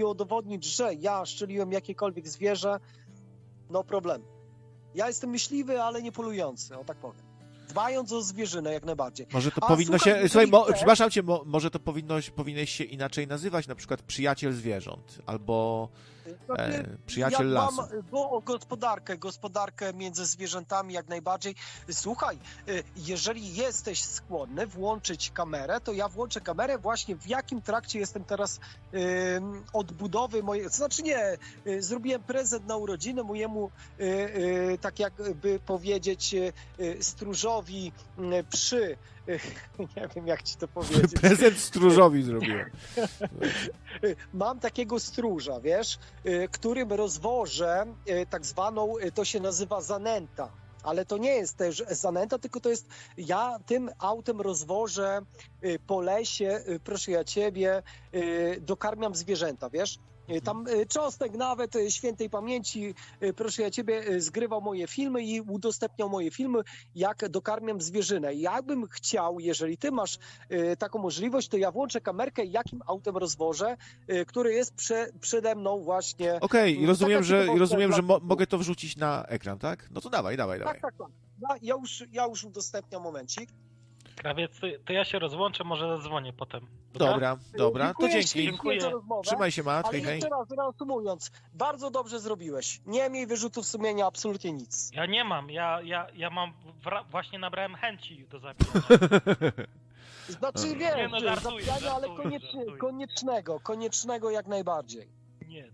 mi udowodnić, że ja szczeliłem jakiekolwiek zwierzę, no problem. Ja jestem myśliwy, ale nie polujący, o tak powiem. Dbając o zwierzynę jak najbardziej. Może to A powinno słuchaj, się... Słuchaj, chcesz- przepraszam cię, może to powinieneś się inaczej nazywać, na przykład przyjaciel zwierząt, albo przyjaciel ja lasu. mam gospodarkę między zwierzętami jak najbardziej. Słuchaj, jeżeli jesteś skłonny włączyć kamerę, to ja włączę kamerę właśnie w jakim trakcie jestem teraz odbudowy mojej... Znaczy nie, zrobiłem prezent na urodziny mojemu, tak jakby powiedzieć, stróżowi przy... Nie wiem, jak ci to powiedzieć. Prezent stróżowi zrobiłem. Mam takiego stróża, wiesz, którym rozwożę tak zwaną, to się nazywa zanęta, ale to nie jest też zanęta, tylko to jest, ja tym autem rozwożę po lesie, proszę ja ciebie, dokarmiam zwierzęta, wiesz. Tam Cząstek nawet świętej pamięci, proszę ja ciebie, zgrywał moje filmy i udostępniał moje filmy, jak dokarmiam zwierzynę. Jakbym chciał, jeżeli ty masz taką możliwość, to ja włączę kamerkę, jakim autem rozwożę, który jest przede mną właśnie. Okej, rozumiem, że dla... mogę to wrzucić na ekran, tak? No to dawaj. Tak. Ja już udostępniam momencik. Krawiec, to ja się rozłączę, może zadzwonię potem. Dobra, to dzięki. Dziękuję. Za rozmowę. Trzymaj się, Mat, Ale hej. jeszcze raz reasumując, bardzo dobrze zrobiłeś. Nie miej wyrzutów sumienia, absolutnie nic. Ja nie mam, ja mam, właśnie nabrałem chęci do zabijania. Znaczy Nie, no, wiem, żartuję, zabijania, ale żartuję. koniecznego jak najbardziej. Nie,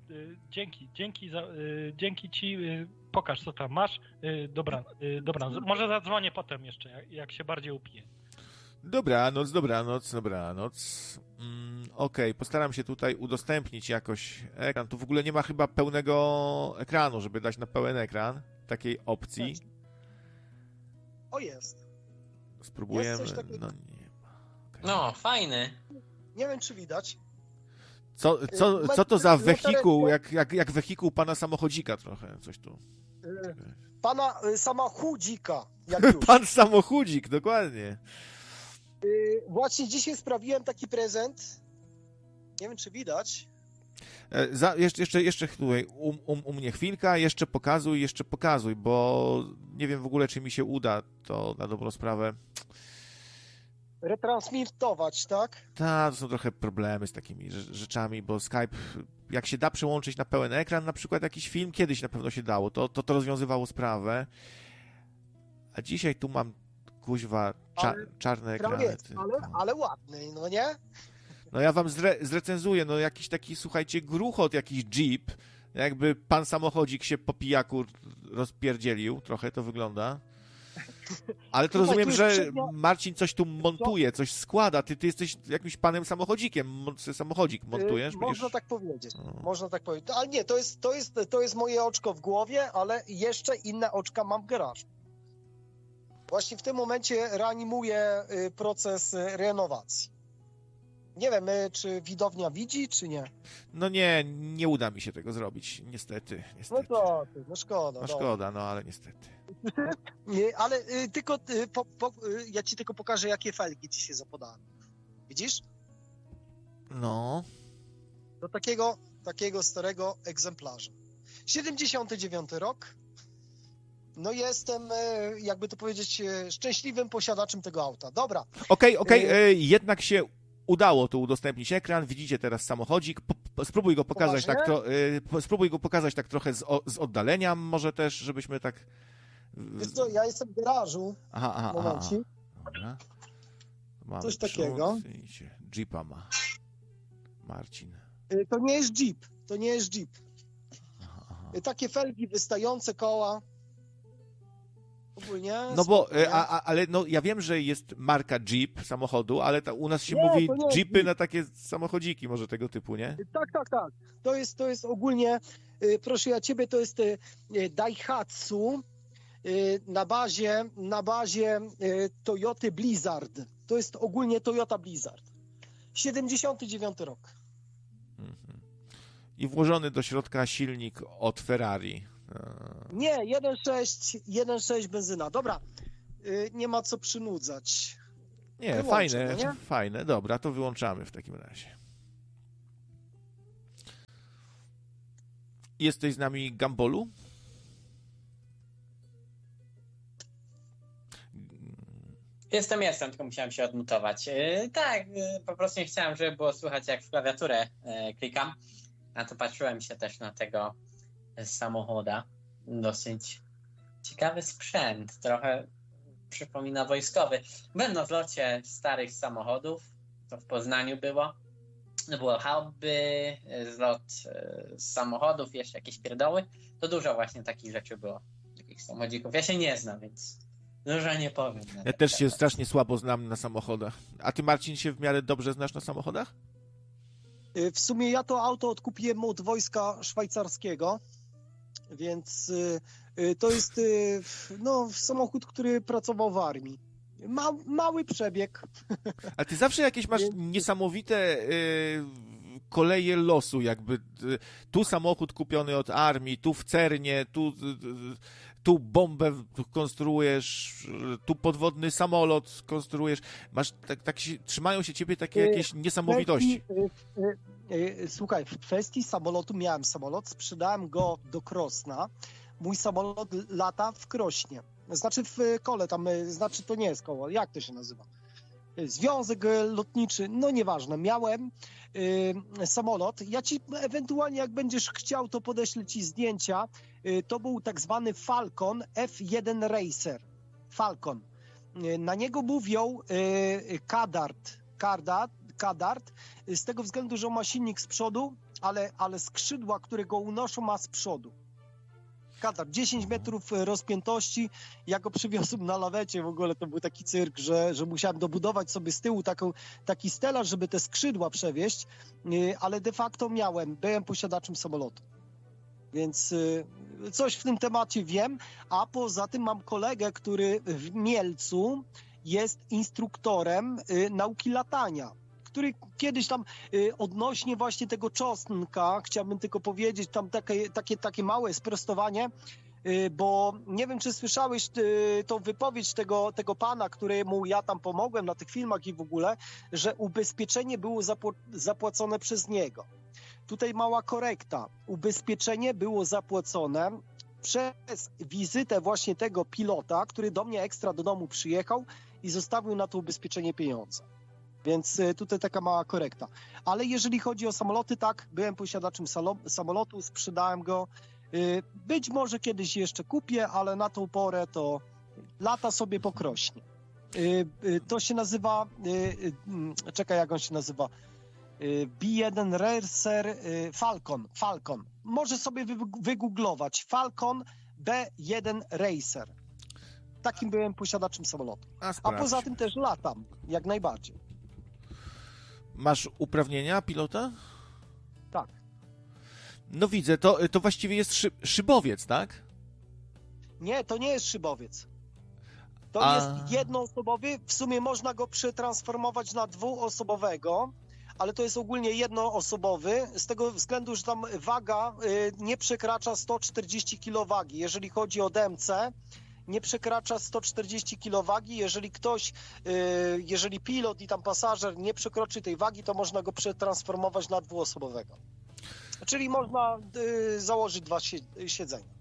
dzięki ci, pokaż co tam masz. Dobra, może zadzwonię potem jeszcze, jak się bardziej upiję. Dobranoc. Okej, postaram się tutaj udostępnić jakoś ekran. Tu w ogóle nie ma chyba pełnego ekranu, żeby dać na pełen ekran takiej opcji. O, jest. Spróbujemy. Jest coś takiego? No nie ma. Okay. No, fajny. Nie wiem, czy widać. Co to za wehikuł? Jak wehikuł pana samochodzika trochę, coś tu. Pana samochodzika, jak już. Pan samochodzik, dokładnie. Właśnie dzisiaj sprawiłem taki prezent. Nie wiem, czy widać. Jeszcze tutaj u mnie chwilka, jeszcze pokazuj, bo nie wiem w ogóle, czy mi się uda to na dobrą sprawę. Retransmitować, tak? Tak, to są trochę problemy z takimi rzeczami, bo Skype, jak się da przełączyć na pełen ekran, na przykład jakiś film, kiedyś na pewno się dało, to rozwiązywało sprawę. A dzisiaj tu mam, kuźwa, czarne ekrany. Ale ładny, no nie? No ja wam zrecenzuję, no jakiś taki, słuchajcie, gruchot, jakiś jeep, jakby pan samochodzik się po pijaku rozpierdzielił, trochę to wygląda. Ale to rozumiem, że Marcin coś tu montuje, coś składa. Ty jesteś jakimś panem samochodzikiem, samochodzik montujesz? Można tak powiedzieć. Można tak powiedzieć. Ale nie, to jest moje oczko w głowie, ale jeszcze inne oczka mam w garażu. Właśnie w tym momencie reanimuję proces renowacji. Nie wiem, czy widownia widzi, czy nie. No nie uda mi się tego zrobić, niestety. No to, no szkoda. No szkoda, no ale niestety. Ale tylko ja ci tylko pokażę, jakie felgi ci się zapodałem. Widzisz? No. Do takiego starego egzemplarza. 79 rok. No jestem, jakby to powiedzieć, szczęśliwym posiadaczem tego auta. Dobra. Okej, jednak się udało tu udostępnić ekran. Widzicie teraz samochodzik. Spróbuj go pokazać tak trochę z oddalenia, może też, żebyśmy tak... Wiesz co, ja jestem w garażu. Aha. Dobra. Mamy coś takiego. Jeepa ma Marcin. To nie jest Jeep. Aha. Takie felgi wystające, koła. Ogólnie. No bo, ale no, ja wiem, że jest marka Jeep samochodu, ale u nas się mówi Jeepy na takie samochodziki, może tego typu, nie? Tak. To jest ogólnie, proszę ja ciebie, to jest Daihatsu na bazie Toyoty Blizzard. To jest ogólnie Toyota Blizzard. 79 rok. I włożony do środka silnik od Ferrari. Nie, 1.6 benzyna. Dobra, nie ma co przynudzać. Nie, Wyłączę, fajne. Dobra, to wyłączamy w takim razie. Jesteś z nami, Gambolu? Jestem, tylko musiałem się odmutować. Tak, po prostu nie chciałem, żeby było słychać, jak w klawiaturę klikam. A to patrzyłem się też na tego samochoda. Dosyć ciekawy sprzęt, trochę przypomina wojskowy. Byłem w locie starych samochodów, to w Poznaniu było. Było hałby, zlot samochodów, jeszcze jakieś pierdoły. To dużo właśnie takich rzeczy było, takich samochodzików. Ja się nie znam, więc dużo nie powiem. Ja też się strasznie słabo znam na samochodach. A ty, Marcin, się w miarę dobrze znasz na samochodach? W sumie ja to auto odkupiłem od wojska szwajcarskiego, więc to jest samochód, który pracował w armii. Mały przebieg. A ty zawsze jakieś masz niesamowite koleje losu, jakby tu samochód kupiony od armii, tu w Cernie, tu bombę konstruujesz, tu podwodny samolot konstruujesz. Masz trzymają się ciebie takie jakieś niesamowitości. Słuchaj, w kwestii samolotu miałem samolot, sprzedałem go do Krosna. Mój samolot lata w Krośnie. Znaczy w kole tam, znaczy to nie jest koło, jak to się nazywa? Związek lotniczy, no nieważne. Miałem samolot. Ja ci ewentualnie, jak będziesz chciał, to podeślę ci zdjęcia. To był tak zwany Falcon F1 Racer. Falcon. Na niego mówią Kadart, z tego względu, że on ma silnik z przodu, ale skrzydła, które go unoszą, ma z przodu. Kadar, 10 metrów rozpiętości. Ja go przywiozłem na lawecie, w ogóle to był taki cyrk, że musiałem dobudować sobie z tyłu taki stelaż, żeby te skrzydła przewieźć, ale de facto byłem posiadaczem samolotu. Więc coś w tym temacie wiem, a poza tym mam kolegę, który w Mielcu jest instruktorem nauki latania, który kiedyś tam odnośnie właśnie tego czosnka, chciałbym tylko powiedzieć, tam takie małe sprostowanie, bo nie wiem, czy słyszałeś tą wypowiedź tego pana, któremu ja tam pomogłem na tych filmach i w ogóle, że ubezpieczenie było zapłacone przez niego. Tutaj mała korekta. Ubezpieczenie było zapłacone przez wizytę właśnie tego pilota, który do mnie ekstra do domu przyjechał i zostawił na to ubezpieczenie pieniądze. Więc tutaj taka mała korekta. Ale jeżeli chodzi o samoloty, tak, byłem posiadaczem samolotu, sprzedałem go. Być może kiedyś jeszcze kupię, ale na tą porę to lata sobie po Krośnie. To się nazywa, czekaj, jak on się nazywa, B1 Racer Falcon. Może sobie wygooglować. Falcon B1 Racer. Takim byłem posiadaczem samolotu. A poza tym też latam, jak najbardziej. Masz uprawnienia pilota? Tak. No widzę, to właściwie jest szybowiec, tak? Nie, to nie jest szybowiec. To jest jednoosobowy. W sumie można go przetransformować na dwuosobowego, ale to jest ogólnie jednoosobowy, z tego względu, że tam waga nie przekracza 140 kg wagi. Jeżeli chodzi o DMC, nie przekracza 140 kg wagi. Jeżeli pilot i tam pasażer nie przekroczy tej wagi, to można go przetransformować na dwuosobowego. Czyli można założyć 2 siedzenia.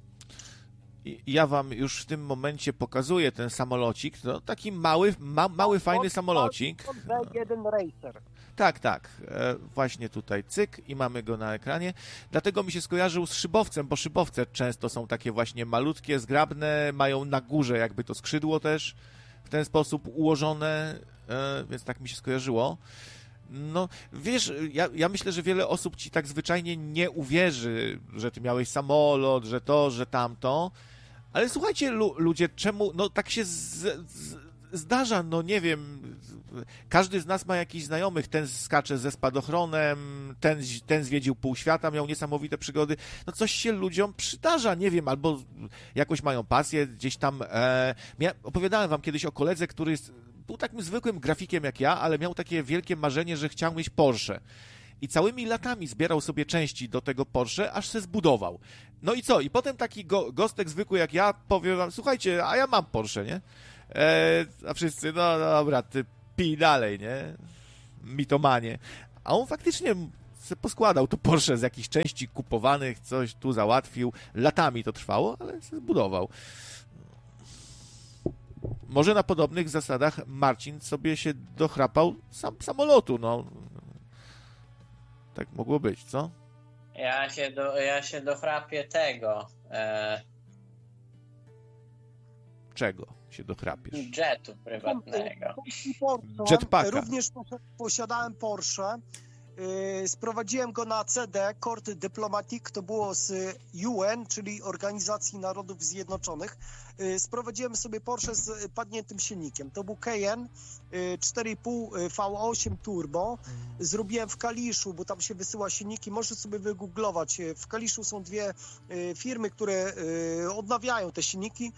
Ja wam już w tym momencie pokazuję ten samolocik. To taki mały fajny samolocik. B1 Racer. Tak. Właśnie tutaj cyk i mamy go na ekranie. Dlatego mi się skojarzył z szybowcem, bo szybowce często są takie właśnie malutkie, zgrabne, mają na górze jakby to skrzydło też w ten sposób ułożone, więc tak mi się skojarzyło. No, wiesz, ja myślę, że wiele osób ci tak zwyczajnie nie uwierzy, że ty miałeś samolot, że to, że tamto. Ale słuchajcie, ludzie, czemu, no tak się zdarza, no nie wiem, każdy z nas ma jakichś znajomych, ten skacze ze spadochronem, ten zwiedził pół świata, miał niesamowite przygody, no coś się ludziom przydarza, nie wiem, albo jakoś mają pasję, gdzieś tam, opowiadałem wam kiedyś o koledze, który był takim zwykłym grafikiem jak ja, ale miał takie wielkie marzenie, że chciał mieć Porsche. I całymi latami zbierał sobie części do tego Porsche, aż se zbudował. No i co? I potem taki gostek zwykły jak ja powie wam, słuchajcie, a ja mam Porsche, nie? A wszyscy, no dobra, ty pij dalej, nie? Mitomanie. A on faktycznie se poskładał to Porsche z jakichś części kupowanych, coś tu załatwił. Latami to trwało, ale se zbudował. Może na podobnych zasadach Marcin sobie się dochrapał samolotu, no. Tak mogło być, co? Ja się dochrapię tego. Czego się dochrapiesz? Jetu prywatnego. Jetpacka. Również posiadałem Porsche. Sprowadziłem go na CD, Court Diplomatique, to było z UN, czyli Organizacji Narodów Zjednoczonych. Sprowadziłem sobie Porsche z padniętym silnikiem. To był Cayenne 4,5 V8 turbo. Zrobiłem w Kaliszu, bo tam się wysyła silniki. Możesz sobie wygooglować. W Kaliszu są dwie firmy, które odnawiają te silniki.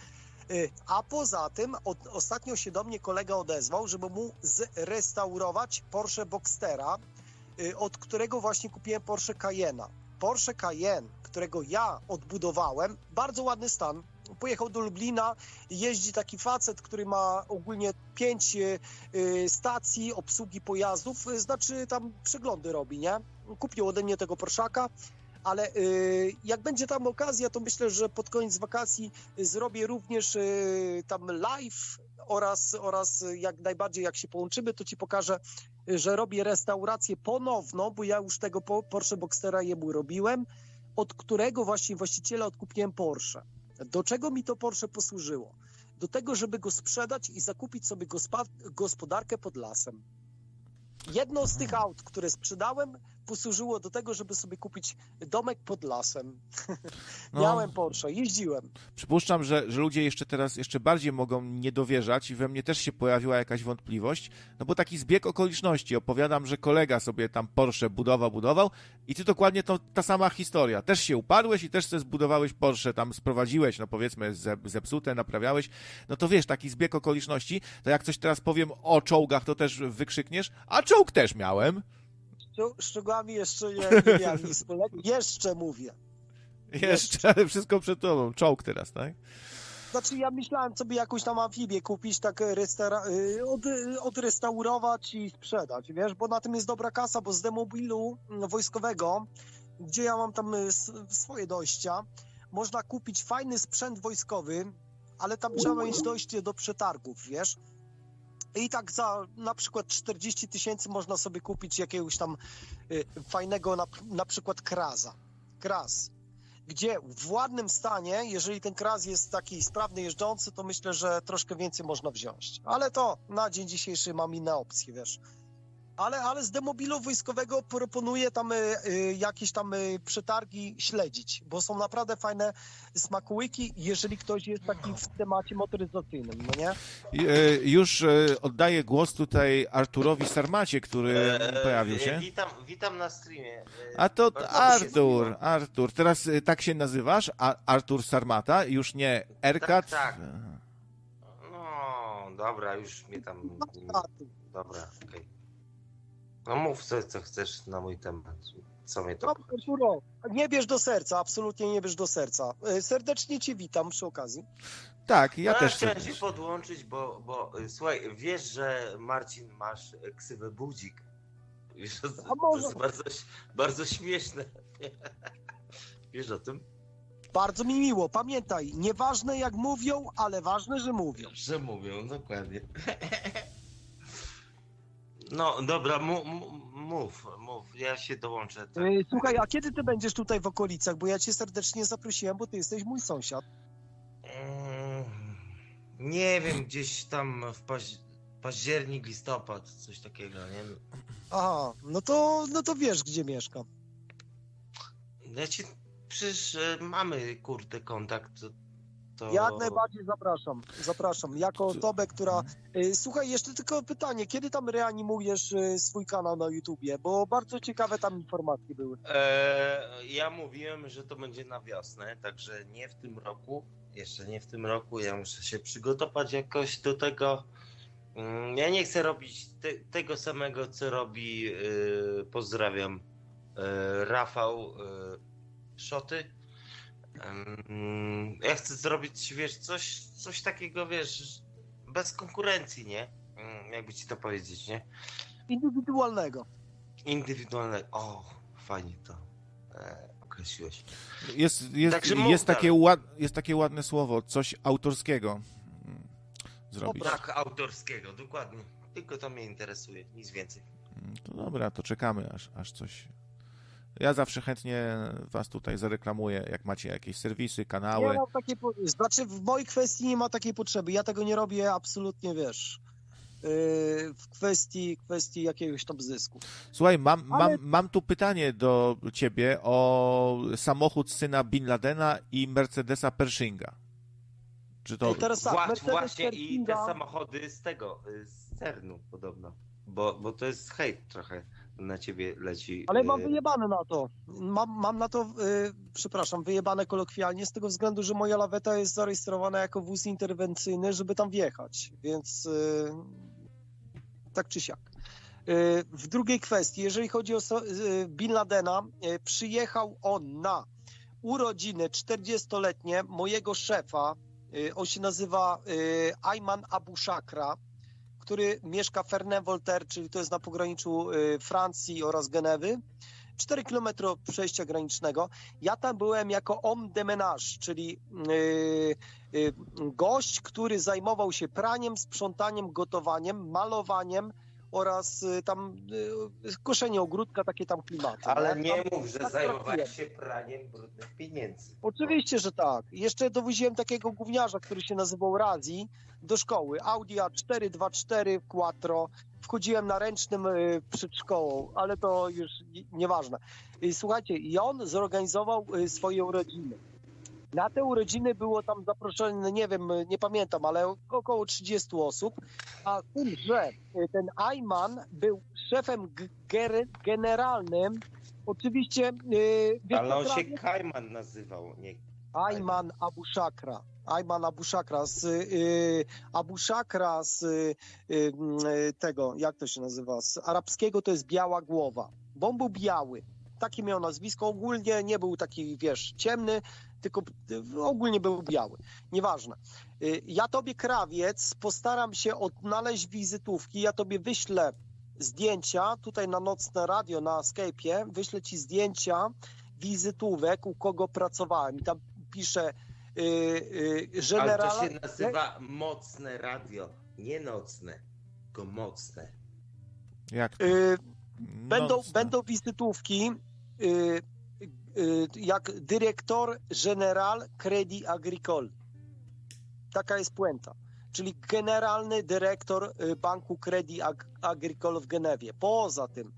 A poza tym ostatnio się do mnie kolega odezwał, żeby mu zrestaurować Porsche Boxstera, od którego właśnie kupiłem Porsche Cayenne'a. Porsche Cayenne, którego ja odbudowałem, bardzo ładny stan. Pojechał do Lublina, jeździ taki facet, który ma ogólnie 5 stacji obsługi pojazdów, znaczy tam przeglądy robi, nie? Kupił ode mnie tego Porszaka, ale jak będzie tam okazja, to myślę, że pod koniec wakacji zrobię również tam live oraz jak najbardziej jak się połączymy, to ci pokażę, że robię restaurację ponowną, bo ja już tego Porsche Boxstera jemu robiłem, od którego właśnie właściciela odkupiłem Porsche. Do czego mi to Porsche posłużyło? Do tego, żeby go sprzedać i zakupić sobie gospodarkę pod lasem. Jedno z tych aut, które sprzedałem, posłużyło do tego, żeby sobie kupić domek pod lasem. Miałem Porsche, jeździłem. Przypuszczam, że ludzie jeszcze bardziej mogą nie dowierzać i we mnie też się pojawiła jakaś wątpliwość, no bo taki zbieg okoliczności. Opowiadam, że kolega sobie tam Porsche budował i ty dokładnie ta sama historia. Też się uparłeś i też sobie zbudowałeś Porsche, tam sprowadziłeś, no powiedzmy zepsute, naprawiałeś. No to wiesz, taki zbieg okoliczności, to jak coś teraz powiem o czołgach, to też wykrzykniesz, a czołg też miałem. Szczegółami jeszcze nie miałem nic wspólnego. Jeszcze mówię. Jeszcze, ale wszystko przed tobą. Czołg teraz, tak? Znaczy ja myślałem sobie jakąś tam amfibię kupić, tak odrestaurować i sprzedać, wiesz, bo na tym jest dobra kasa, bo z demobilu wojskowego, gdzie ja mam tam swoje dojścia, można kupić fajny sprzęt wojskowy, ale tam trzeba mieć dojście do przetargów, wiesz. I tak za na przykład 40 000 można sobie kupić jakiegoś tam fajnego na przykład Kras, gdzie w ładnym stanie, jeżeli ten Kras jest taki sprawny, jeżdżący, to myślę, że troszkę więcej można wziąć. Ale to na dzień dzisiejszy mam inne opcje, wiesz. Ale z demobilu wojskowego proponuję tam jakieś tam przetargi śledzić, bo są naprawdę fajne smakołyki, jeżeli ktoś jest taki w temacie motoryzacyjnym, no nie? Już oddaję głos tutaj Arturowi Sarmacie, który pojawił się. Witam na streamie. A to Artur, teraz tak się nazywasz? Artur Sarmata, już nie Erkat? Tak. No, dobra, już mnie tam... Dobra, okej. No mów co chcesz na mój temat. Co mnie to... No, Arturo, nie bierz do serca, absolutnie nie bierz do serca. Serdecznie cię witam przy okazji. Tak, ja też chciałem się podłączyć, bo słuchaj, wiesz, że Marcin masz ksywę Budzik. Wiesz, to jest bardzo śmieszne. Wiesz o tym? Bardzo mi miło. Pamiętaj, nieważne jak mówią, ale ważne, że mówią. Że mówią, dokładnie. No dobra, mów, ja się dołączę. Tak. Słuchaj, a kiedy ty będziesz tutaj w okolicach? Bo ja cię serdecznie zaprosiłem, bo ty jesteś mój sąsiad. Nie wiem, gdzieś tam w październik, listopad, coś takiego, nie? Aha, no to wiesz, gdzie mieszkam. Przecież mamy, kurde, kontakt. To... Jak najbardziej zapraszam. Jako osobę, która... Słuchaj, jeszcze tylko pytanie, kiedy tam reanimujesz swój kanał na YouTubie? Bo bardzo ciekawe tam informacje były. Ja mówiłem, że to będzie na wiosnę, także nie w tym roku. Jeszcze nie w tym roku. Ja muszę się przygotować jakoś do tego. Ja nie chcę robić tego samego, co robi, pozdrawiam, Rafał Szoty. Ja chcę zrobić, wiesz, coś takiego, wiesz, bez konkurencji, nie? Jakby ci to powiedzieć, nie? Indywidualnego. O, fajnie to określiłeś. Jest takie ładne słowo, coś autorskiego zrobić. Tak, autorskiego, dokładnie. Tylko to mnie interesuje, nic więcej. To dobra, to czekamy, aż coś... Ja zawsze chętnie was tutaj zareklamuję, jak macie jakieś serwisy, kanały. Znaczy w mojej kwestii nie ma takiej potrzeby. Ja tego nie robię absolutnie, wiesz, w kwestii jakiegoś tam zysku. Słuchaj, mam tu pytanie do ciebie o samochód syna Bin Ladena i Mercedesa Pershinga. Czy to... Teraz tak, właśnie i te samochody z CERN-u podobno, bo to jest hejt trochę na ciebie leci. Ale mam wyjebane na to. Mam na to, przepraszam, wyjebane kolokwialnie z tego względu, że moja laweta jest zarejestrowana jako wóz interwencyjny, żeby tam wjechać, więc tak czy siak. W drugiej kwestii, jeżeli chodzi o Bin Ladena, przyjechał on na urodziny 40-letnie mojego szefa, on się nazywa Ayman Abu Shakra, który mieszka w Ferney-Voltaire, czyli to jest na pograniczu Francji oraz Genewy, 4 km od przejścia granicznego. Ja tam byłem jako homme de ménage, czyli gość, który zajmował się praniem, sprzątaniem, gotowaniem, malowaniem oraz tam koszenie ogródka, takie tam klimaty. Ale nie mów, że zajmowałeś się praniem brudnych pieniędzy. Oczywiście, że tak. Jeszcze dowoziłem takiego gówniarza, który się nazywał Razi, do szkoły. Audi A4, 2.4, Quattro. Wchodziłem na ręcznym przed szkołą, ale to już nieważne. Słuchajcie, i on zorganizował swoje urodziny. Na te urodziny było tam zaproszone, nie wiem, nie pamiętam, ale około 30 osób, a tym, że ten Ayman był szefem generalnym, oczywiście... ale on się Kajman nazywał, nie... Ayman Abu Shakra. Ayman Abu Shakra z tego, jak to się nazywa, z arabskiego to jest biała głowa, bo on był biały. Takie miał nazwisko, ogólnie nie był taki, wiesz, ciemny, tylko ogólnie był biały. Nieważne. Ja tobie, krawiec, postaram się odnaleźć wizytówki, ja tobie wyślę zdjęcia, tutaj na Nocne Radio, na Skype'ie, wyślę ci zdjęcia wizytówek, u kogo pracowałem. I tam piszę Ale to się nazywa Mocne Radio, nie nocne, tylko mocne. Jak to? Będą wizytówki jak dyrektor general Crédit Agricole. Taka jest puenta. Czyli generalny dyrektor banku Crédit Agricole w Genewie. Poza tym,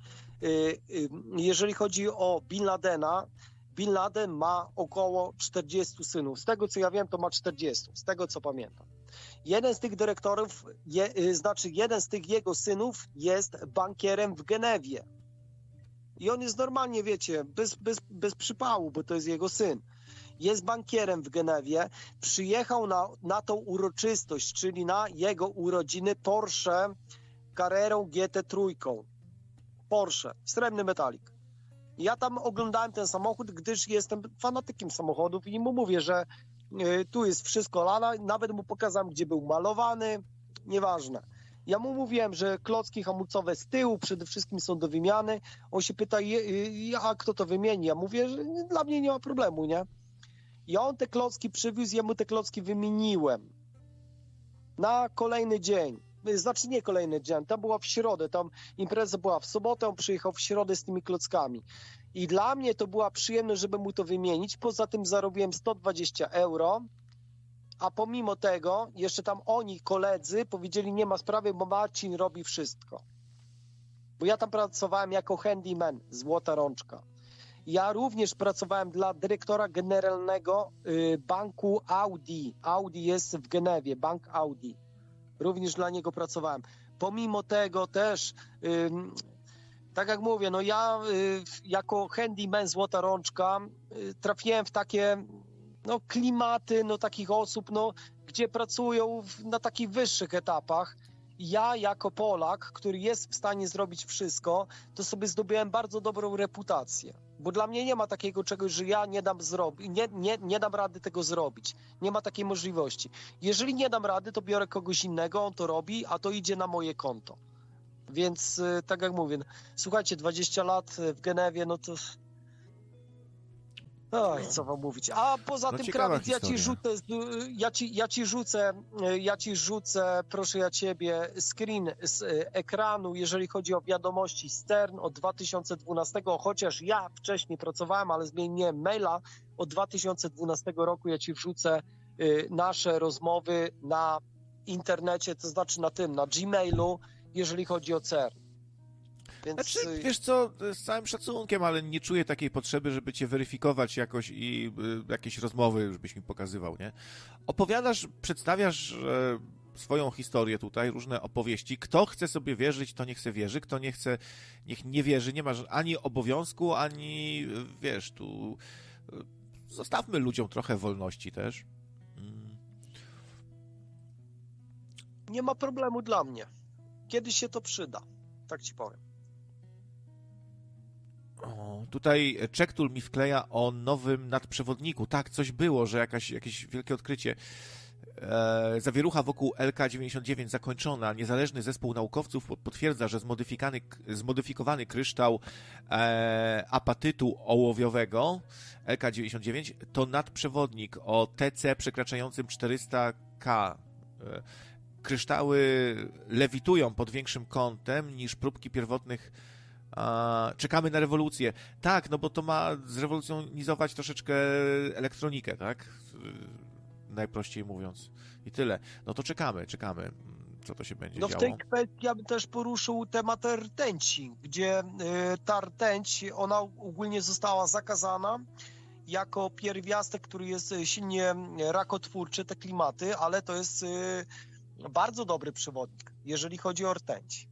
jeżeli chodzi o Bin Ladena, Bin Laden ma około 40 synów. Z tego, co ja wiem, to ma 40. Z tego, co pamiętam. Jeden z tych dyrektorów, jeden z tych jego synów jest bankierem w Genewie. I on jest normalnie, wiecie, bez przypału, bo to jest jego syn. Jest bankierem w Genewie. Przyjechał na tą uroczystość, czyli na jego urodziny Porsche Carrerą GT3. Porsche, srebrny metalik. Ja tam oglądałem ten samochód, gdyż jestem fanatykiem samochodów i mu mówię, że tu jest wszystko lana. Nawet mu pokazałem, gdzie był malowany. Nieważne. Ja mu mówiłem, że klocki hamulcowe z tyłu przede wszystkim są do wymiany. On się pyta, a kto to wymieni? Ja mówię, że dla mnie nie ma problemu, nie? I on te klocki przywiózł, ja mu te klocki wymieniłem. Na kolejny dzień. Znaczy nie kolejny dzień, tam była w środę, tam impreza była w sobotę, on przyjechał w środę z tymi klockami. I dla mnie to była przyjemność, żeby mu to wymienić. Poza tym zarobiłem 120 euro. A pomimo tego, jeszcze tam oni, koledzy, powiedzieli, nie ma sprawy, bo Marcin robi wszystko. Bo ja tam pracowałem jako handyman, złota rączka. Ja również pracowałem dla dyrektora generalnego banku Audi. Audi jest w Genewie, bank Audi. Również dla niego pracowałem. Pomimo tego też, tak jak mówię, no ja jako handyman, złota rączka, trafiłem w takie... no, klimaty takich osób, gdzie pracują na takich wyższych etapach. Ja jako Polak, który jest w stanie zrobić wszystko, to sobie zdobyłem bardzo dobrą reputację. Bo dla mnie nie ma takiego czegoś, że ja nie dam nie dam rady tego zrobić. Nie ma takiej możliwości. Jeżeli nie dam rady, to biorę kogoś innego, on to robi, a to idzie na moje konto. Więc tak jak mówię, słuchajcie, 20 lat w Genewie, no to... Oj, co wam mówić. A poza tym, Krawiec, ja ci rzucę, proszę ja ciebie, screen z ekranu, jeżeli chodzi o wiadomości Stern od 2012, chociaż ja wcześniej pracowałem, ale zmieniłem maila od 2012 roku, ja ci wrzucę nasze rozmowy na internecie, to znaczy na Gmailu, jeżeli chodzi o CERN. Więc... Znaczy, wiesz co, z całym szacunkiem, ale nie czuję takiej potrzeby, żeby cię weryfikować jakoś i jakieś rozmowy, żebyś mi pokazywał, nie? Opowiadasz, przedstawiasz swoją historię tutaj, różne opowieści. Kto chce sobie wierzyć, to niech se wierzy, kto nie chce, niech nie wierzy. Nie masz ani obowiązku, ani, wiesz, tu zostawmy ludziom trochę wolności też. Nie ma problemu dla mnie. Kiedyś się to przyda, tak ci powiem. O, tutaj Czektul mi wkleja o nowym nadprzewodniku. Tak, coś było, że jakieś wielkie odkrycie. Zawierucha wokół LK-99 zakończona. Niezależny zespół naukowców potwierdza, że zmodyfikowany kryształ apatytu ołowiowego LK-99 to nadprzewodnik o TC przekraczającym 400K. Kryształy lewitują pod większym kątem niż próbki pierwotnych. Czekamy na rewolucję. Tak, no bo to ma zrewolucjonizować troszeczkę elektronikę, tak? Najprościej mówiąc. I tyle. No to czekamy, co to się będzie działo. W tej kwestii ja bym też poruszył temat rtęci, gdzie ta rtęć, ona ogólnie została zakazana jako pierwiastek, który jest silnie rakotwórczy, te klimaty, ale to jest bardzo dobry przewodnik, jeżeli chodzi o rtęć.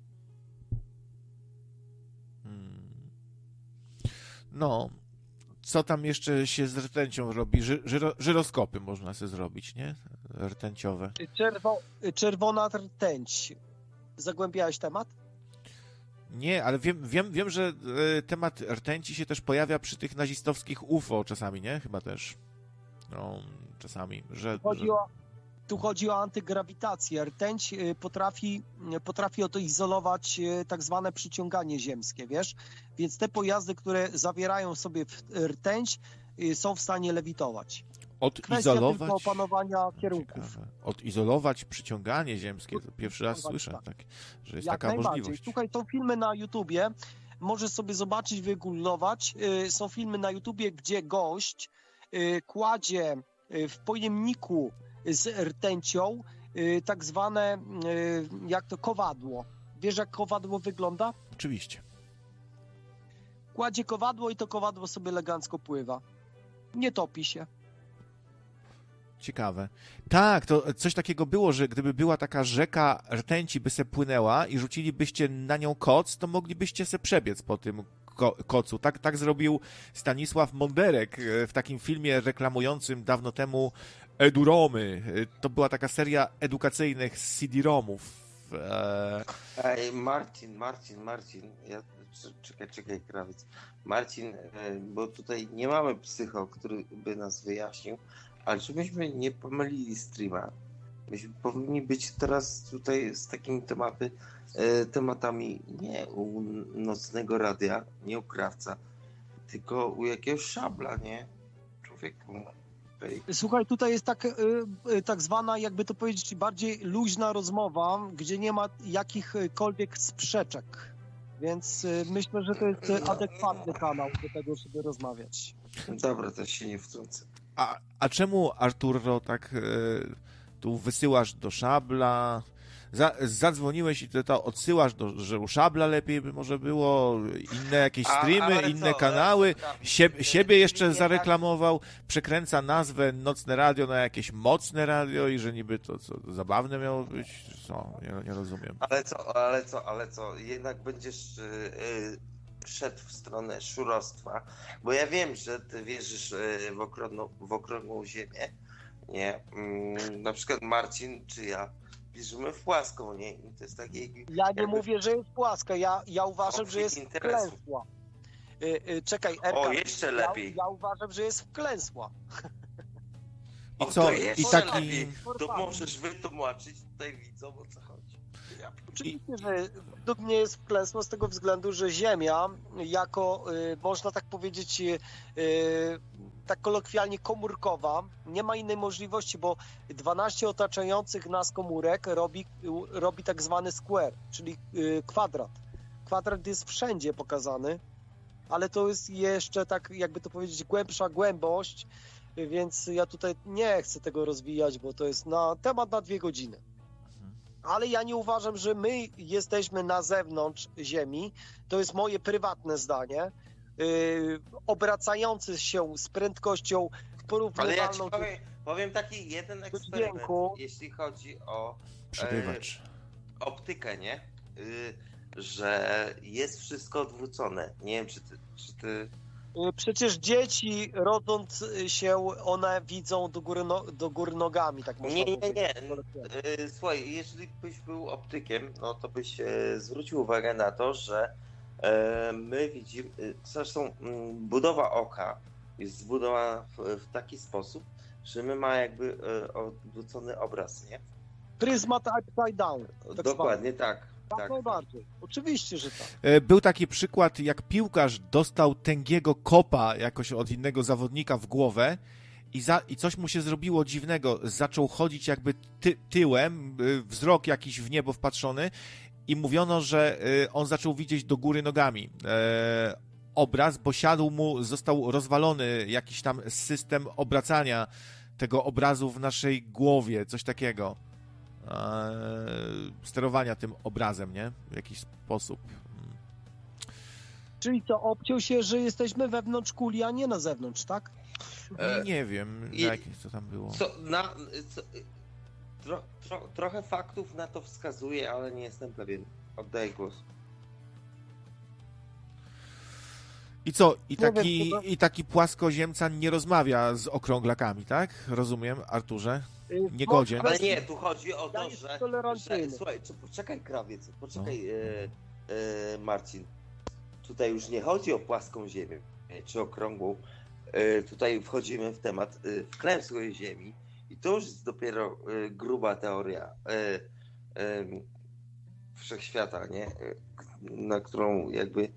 No, co tam jeszcze się z rtęcią robi? Żyroskopy można sobie zrobić, nie? Rtęciowe. Czerwona rtęć. Zagłębiałeś temat? Nie, ale wiem, że temat rtęci się też pojawia przy tych nazistowskich UFO czasami, nie? Chyba też. No, czasami, że... Tu chodzi o antygrawitację. Rtęć potrafi odizolować tak zwane przyciąganie ziemskie, wiesz? Więc te pojazdy, które zawierają w sobie rtęć, są w stanie lewitować. Odizolować? Kwestia tylko opanowania kierunków. Ciekawe. Odizolować przyciąganie ziemskie. To pierwszy raz słyszę, tak, że jest taka możliwość. Tutaj są filmy na YouTubie, możesz sobie zobaczyć, wygooglować. Są filmy na YouTubie, gdzie gość kładzie w pojemniku z rtęcią tak zwane, jak to, kowadło. Wiesz, jak kowadło wygląda? Oczywiście. Kładzie kowadło i to kowadło sobie elegancko pływa. Nie topi się. Ciekawe. Tak, to coś takiego było, że gdyby była taka rzeka rtęci by se płynęła i rzucilibyście na nią koc, to moglibyście se przebiec po tym kocu. Tak zrobił Stanisław Monderek w takim filmie reklamującym dawno temu Eduromy. To była taka seria edukacyjnych z CD-ROMów. Ej, Marcin. Czekaj, Krawiec. Marcin, bo tutaj nie mamy psycho, który by nas wyjaśnił, ale żebyśmy nie pomylili streama. Myśmy powinni być teraz tutaj z takimi tematami nie u nocnego radia, nie u Krawca, tylko u jakiegoś szabla, nie? Człowieku. Słuchaj, tutaj jest tak zwana, jakby to powiedzieć, bardziej luźna rozmowa, gdzie nie ma jakichkolwiek sprzeczek. Więc myślę, że to jest adekwatny kanał do tego, żeby rozmawiać. Dobra, też się nie wtrącę. A czemu, Arturo, tak tu wysyłasz do szabla? Zadzwoniłeś i to odsyłasz, że u szabla lepiej by może było, inne jakieś streamy, inne kanały, siebie jeszcze zareklamował, przekręca nazwę Nocne Radio na jakieś Mocne Radio i że niby to co zabawne miało być, co? Nie rozumiem. Ale co, jednak będziesz szedł w stronę szurostwa, bo ja wiem, że ty wierzysz w okrągłą ziemię, nie? Na przykład Marcin czy ja bierzemy w płaską, nie? I to jest takie... Ja nie mówię, że jest płaska, ja uważam, że jest wklęsła. Czekaj, Erka, o, jeszcze lepiej. Ja uważam, że jest wklęsła. I co? I taki... To możesz wytłumaczyć tutaj widzom, o co chodzi. Oczywiście, że według mnie jest wklęsło z tego względu, że Ziemia jako, można tak powiedzieć, tak kolokwialnie komórkowa, nie ma innej możliwości, bo 12 otaczających nas komórek robi tak zwany square, czyli kwadrat. Kwadrat jest wszędzie pokazany, ale to jest jeszcze tak, jakby to powiedzieć, głębsza głębość, więc ja tutaj nie chcę tego rozwijać, bo to jest temat na 2 godziny. Ale ja nie uważam, że my jesteśmy na zewnątrz Ziemi. To jest moje prywatne zdanie. Obracający się z prędkością porównywalną... Ale ja ci powiem taki jeden eksperyment, dźwięku. jeśli chodzi o Przebywacz. optykę, nie? Że jest wszystko odwrócone. Nie wiem, czy ty... Przecież dzieci, rodząc się, one widzą do góry nogami, tak można powiedzieć. Nie. Słuchaj, jeżeli byś był optykiem, no to byś zwrócił uwagę na to, że my widzimy... Zresztą budowa oka jest zbudowana w taki sposób, że my ma jakby odwrócony obraz, nie? Pryzmat upside down. Tak Dokładnie tak. Tak najbardziej. Oczywiście, że tak. Był taki przykład, jak piłkarz dostał tęgiego kopa jakoś od innego zawodnika w głowę i coś mu się zrobiło dziwnego. Zaczął chodzić jakby tyłem, wzrok jakiś w niebo wpatrzony i mówiono, że on zaczął widzieć do góry nogami obraz, bo został rozwalony jakiś tam system obracania tego obrazu w naszej głowie, coś takiego. Sterowania tym obrazem, nie? W jakiś sposób. Czyli to obciął się, że jesteśmy wewnątrz kuli, a nie na zewnątrz, tak? Nie wiem, co tam było. Trochę faktów na to wskazuje, ale nie jestem pewien. Oddaję głos. I co? I taki płaskoziemca nie rozmawia z okrąglakami, tak? Rozumiem, Arturze? Niegodzien. Ale nie, tu chodzi o to, że słuchaj, poczekaj, krawiec, Marcin. Tutaj już nie chodzi o płaską ziemię, czy okrągłą. Tutaj wchodzimy w temat wklęsłej ziemi i to już jest dopiero gruba teoria wszechświata, nie? Na którą jakby...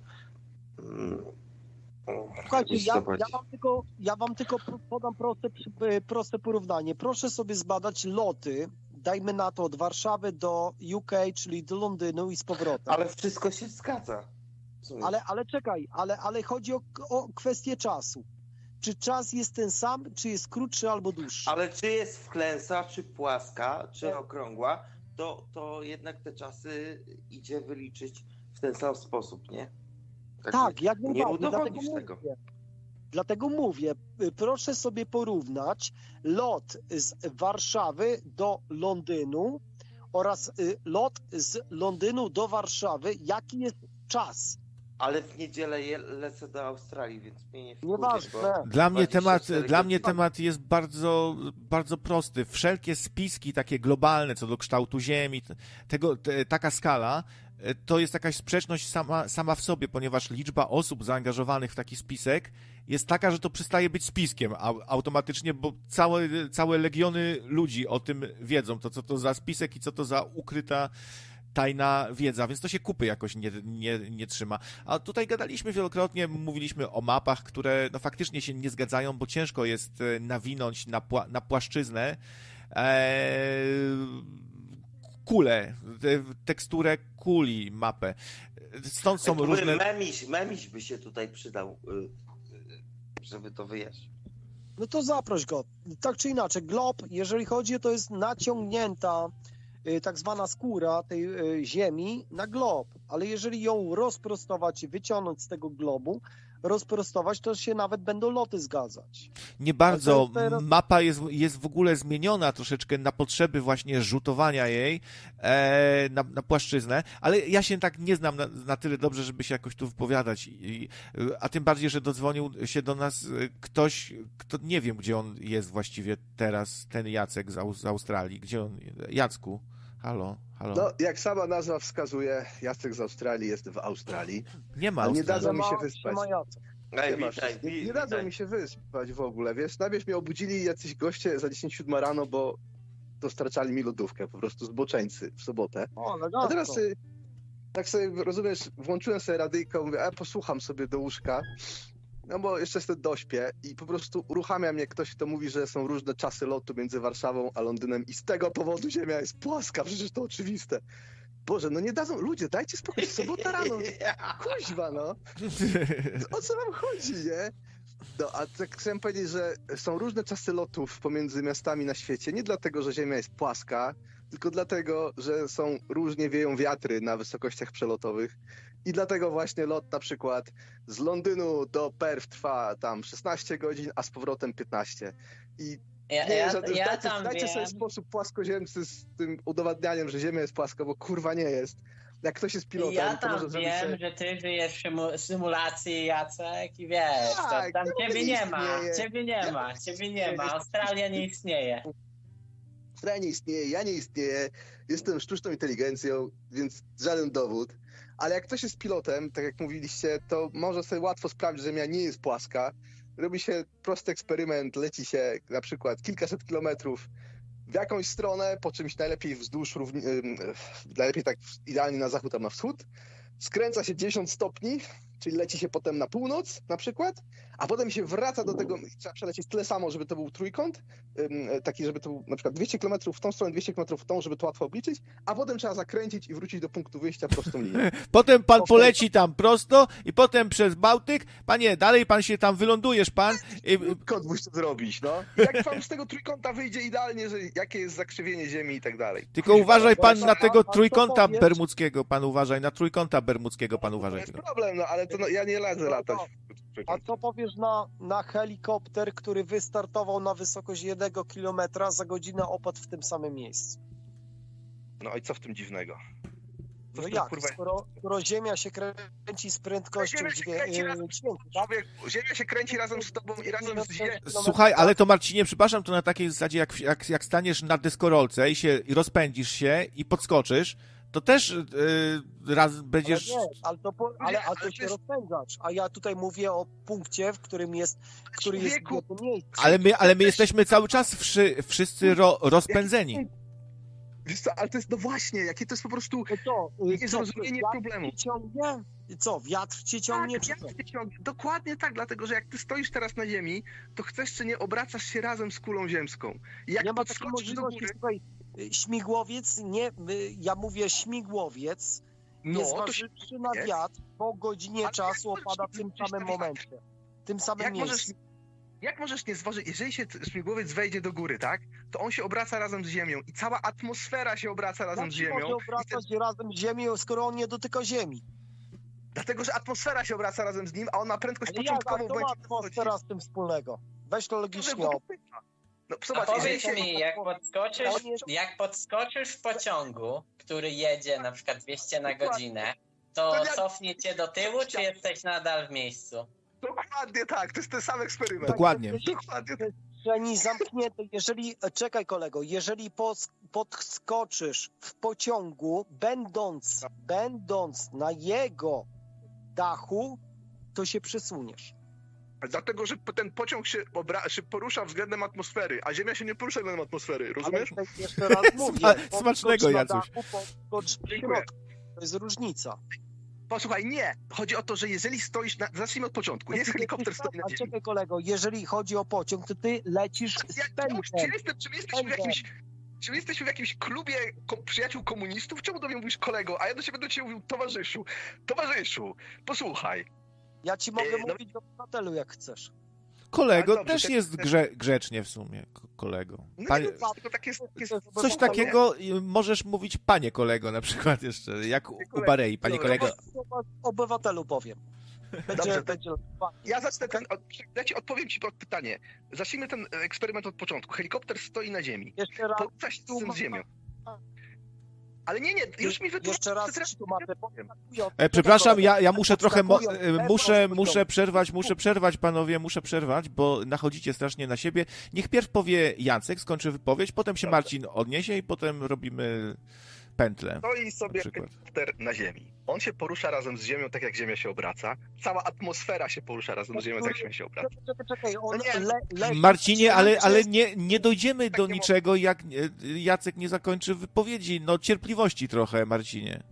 Słuchajcie, ja wam tylko podam proste porównanie. Proszę sobie zbadać loty, dajmy na to od Warszawy do UK, czyli do Londynu i z powrotem. Ale wszystko się zgadza. Ale czekaj, ale chodzi o kwestię czasu. Czy czas jest ten sam, czy jest krótszy albo dłuższy? Ale czy jest wklęsa, czy płaska, czy okrągła, to jednak te czasy idzie wyliczyć w ten sam sposób, nie? Tak, jak nie udowodnisz tego. Dlatego mówię, proszę sobie porównać lot z Warszawy do Londynu oraz lot z Londynu do Warszawy. Jaki jest czas? Ale w niedzielę lecę do Australii, więc mnie nie wkurzysz. Nieważne. Dla mnie temat jest bardzo, bardzo prosty. Wszelkie spiski takie globalne co do kształtu Ziemi, taka skala, to jest jakaś sprzeczność sama w sobie, ponieważ liczba osób zaangażowanych w taki spisek jest taka, że to przestaje być spiskiem automatycznie, bo całe legiony ludzi o tym wiedzą, to co to za spisek i co to za ukryta tajna wiedza, więc to się kupy jakoś nie trzyma. A tutaj gadaliśmy wielokrotnie, mówiliśmy o mapach, które no faktycznie się nie zgadzają, bo ciężko jest nawinąć na płaszczyznę kulę, teksturę kuli, mapę. Stąd są różne... Memiś by się tutaj przydał, żeby to wyjaśnić. No to zaproś go. Tak czy inaczej, glob, jeżeli chodzi, to jest naciągnięta tak zwana skóra tej ziemi na glob, ale jeżeli ją rozprostować i wyciągnąć z tego globu, rozprostować, to się nawet będą loty zgadzać. Nie bardzo. Mapa jest w ogóle zmieniona troszeczkę na potrzeby właśnie rzutowania jej na płaszczyznę, ale ja się tak nie znam na tyle dobrze, żeby się jakoś tu wypowiadać. A tym bardziej, że dodzwonił się do nas ktoś, kto nie wiem, gdzie on jest właściwie teraz, ten Jacek z Australii. Gdzie on? Jacku? Halo? No, jak sama nazwa wskazuje, Jacek z Australii jest w Australii. Nie ma ale nie Australii. dadzą mi się wyspać. Nie dadzą witaj. mi się wyspać w ogóle, wiesz? Najpierw mnie obudzili jacyś goście za 10:07 rano, bo dostarczali mi lodówkę, po prostu zboczeńcy w sobotę. O, A teraz tak sobie, rozumiesz, włączyłem sobie radyjko, mówię, posłucham sobie do łóżka, no bo jeszcze sobie dośpię i po prostu uruchamia mnie ktoś, kto mówi, że są różne czasy lotu między Warszawą a Londynem i z tego powodu Ziemia jest płaska, przecież to oczywiste. Boże, no nie dadzą, ludzie, dajcie spokój, sobota rano, kuźwa, no. O co wam chodzi, nie? No, a tak chciałem powiedzieć, że są różne czasy lotów pomiędzy miastami na świecie, nie dlatego, że Ziemia jest płaska, tylko dlatego, że są różnie wieją wiatry na wysokościach przelotowych i dlatego właśnie lot na przykład z Londynu do Perth trwa tam 16 godzin, a z powrotem 15. I dajcie sobie sposób płaskoziemcy z tym udowadnianiem, że Ziemia jest płaska, bo kurwa nie jest. Jak ktoś jest pilotem, ja to może wiem, sobie... że ty żyjesz w symulacji, Jacek, i wiesz, Tak, tam ciebie nie istnieje. ma, Australia nie istnieje. Australia nie istnieje, ja nie istnieję, jestem sztuczną inteligencją, więc żaden dowód. Ale jak ktoś jest pilotem, tak jak mówiliście, to może sobie łatwo sprawdzić, że Ziemia nie jest płaska. Robi się prosty eksperyment, leci się na przykład kilkaset kilometrów w jakąś stronę, po czymś najlepiej wzdłuż, najlepiej tak idealnie na zachód, tam na wschód. Skręca się 10 stopni, czyli leci się potem na północ na przykład, a potem się wraca do tego, trzeba przelecieć tyle samo, żeby to był trójkąt, taki, żeby to był na przykład 200 km w tą stronę, 200 km w tą, żeby to łatwo obliczyć, a potem trzeba zakręcić i wrócić do punktu wyjścia prostą linią. Potem pan poleci tam prosto i potem przez Bałtyk. Panie, dalej pan się tam wylądujesz, pan. Trójkąt musi zrobić, no. Jak wam z tego trójkąta wyjdzie idealnie, że jakie jest zakrzywienie Ziemi i tak dalej. Tylko uważaj pan na tego trójkąta bermudzkiego, pan uważaj, na trójkąta bermudzkiego pan uważaj. To jest problem, no ale to ja nie lecę latać. A co powiesz na helikopter, który wystartował na wysokość 1 kilometra, za godzinę opadł w tym samym miejscu? No i co w tym dziwnego? No jak, skoro Ziemia się kręci z prędkością dźwięku, tak? Ziemia się kręci razem z tobą i razem z Ziemią. Słuchaj, ale to Marcinie, przepraszam, to na takiej zasadzie, jak staniesz na deskorolce i rozpędzisz się i podskoczysz, to też raz będziesz... Ale to się rozpędzasz, a ja tutaj mówię o punkcie, który jest w jednym miejscu. Ale my jesteśmy cały czas wszyscy rozpędzeni. Wiesz co, ale to jest, no właśnie, jakie to jest po prostu niezrozumienie problemu. Wiatr cię ciągnie? Tak, wiatr cię ciągnie. Dokładnie tak, dlatego że jak ty stoisz teraz na ziemi, to chcesz czy nie, obracasz się razem z kulą ziemską. Jak nie ma takiej możliwości, słuchaj, śmigłowiec, ja mówię śmigłowiec, nie zważywszy na wiatr, po godzinie czasu opada w tym samym momencie, w tym samym miejscu. Jak możesz nie zważyć, jeżeli się śmigłowiec wejdzie do góry, tak, to on się obraca razem z Ziemią i cała atmosfera się obraca razem z Ziemią. Jak może obracać razem z Ziemią, skoro on nie dotyka Ziemi? Dlatego, że atmosfera się obraca razem z nim, a on ma prędkość początkową. Ale jak to ma atmosfera z tym wspólnego? Weź to logicznie. No, zobacz, powiedz mi, jak podskoczysz w pociągu, który jedzie na przykład 200 na godzinę, to cofnie cię do tyłu, czy jesteś nadal w miejscu? Dokładnie tak, to jest ten sam eksperyment. Dokładnie. Przestrzeni zamkniętej. Czekaj kolego, jeżeli podskoczysz w pociągu, będąc na jego dachu, to się przesuniesz. Dlatego, że ten pociąg się porusza względem atmosfery, a Ziemia się nie porusza względem atmosfery, rozumiesz? Ale jeszcze raz mówię. Smacznego, Jacuś. Dziękuję. To jest różnica. Posłuchaj, nie. Chodzi o to, że jeżeli stoisz zacznijmy od początku. Jest helikopter, stoi na ziemi. Czekaj kolego, jeżeli chodzi o pociąg, to ty lecisz z pędem. Czy jesteśmy w jakimś klubie przyjaciół komunistów? Czemu do mnie mówisz kolego, a ja do ciebie mówił towarzyszu? Towarzyszu, posłuchaj. Ja ci mogę mówić do obywatelu, jak chcesz. Kolego dobrze, też jest grzecznie w sumie, kolego. Panie, coś takiego możesz mówić panie kolego na przykład jeszcze, jak u Barei, panie kolego. Obywatelu powiem. Ja zacznę odpowiem ci pod pytanie. Zacznijmy ten eksperyment od początku. Helikopter stoi na ziemi. Porusza się z ziemią. Ale nie, już mi wytłumaczysz. Jeszcze raz ci tłumaczę. Przepraszam, ja muszę trochę, muszę przerwać, panowie, bo nachodzicie strasznie na siebie. Niech pierw powie Jacek, skończy wypowiedź, potem się Marcin odniesie i potem robimy pętlę. Stoi sobie przykład. helikopter na Ziemi. On się porusza razem z Ziemią, tak jak Ziemia się obraca. Cała atmosfera się porusza razem z Ziemią, tak jak Ziemia się obraca. Czekaj, on No nie, Marcinie, ale jest- nie dojdziemy do takie niczego, jak Jacek nie zakończy wypowiedzi. No cierpliwości trochę, Marcinie.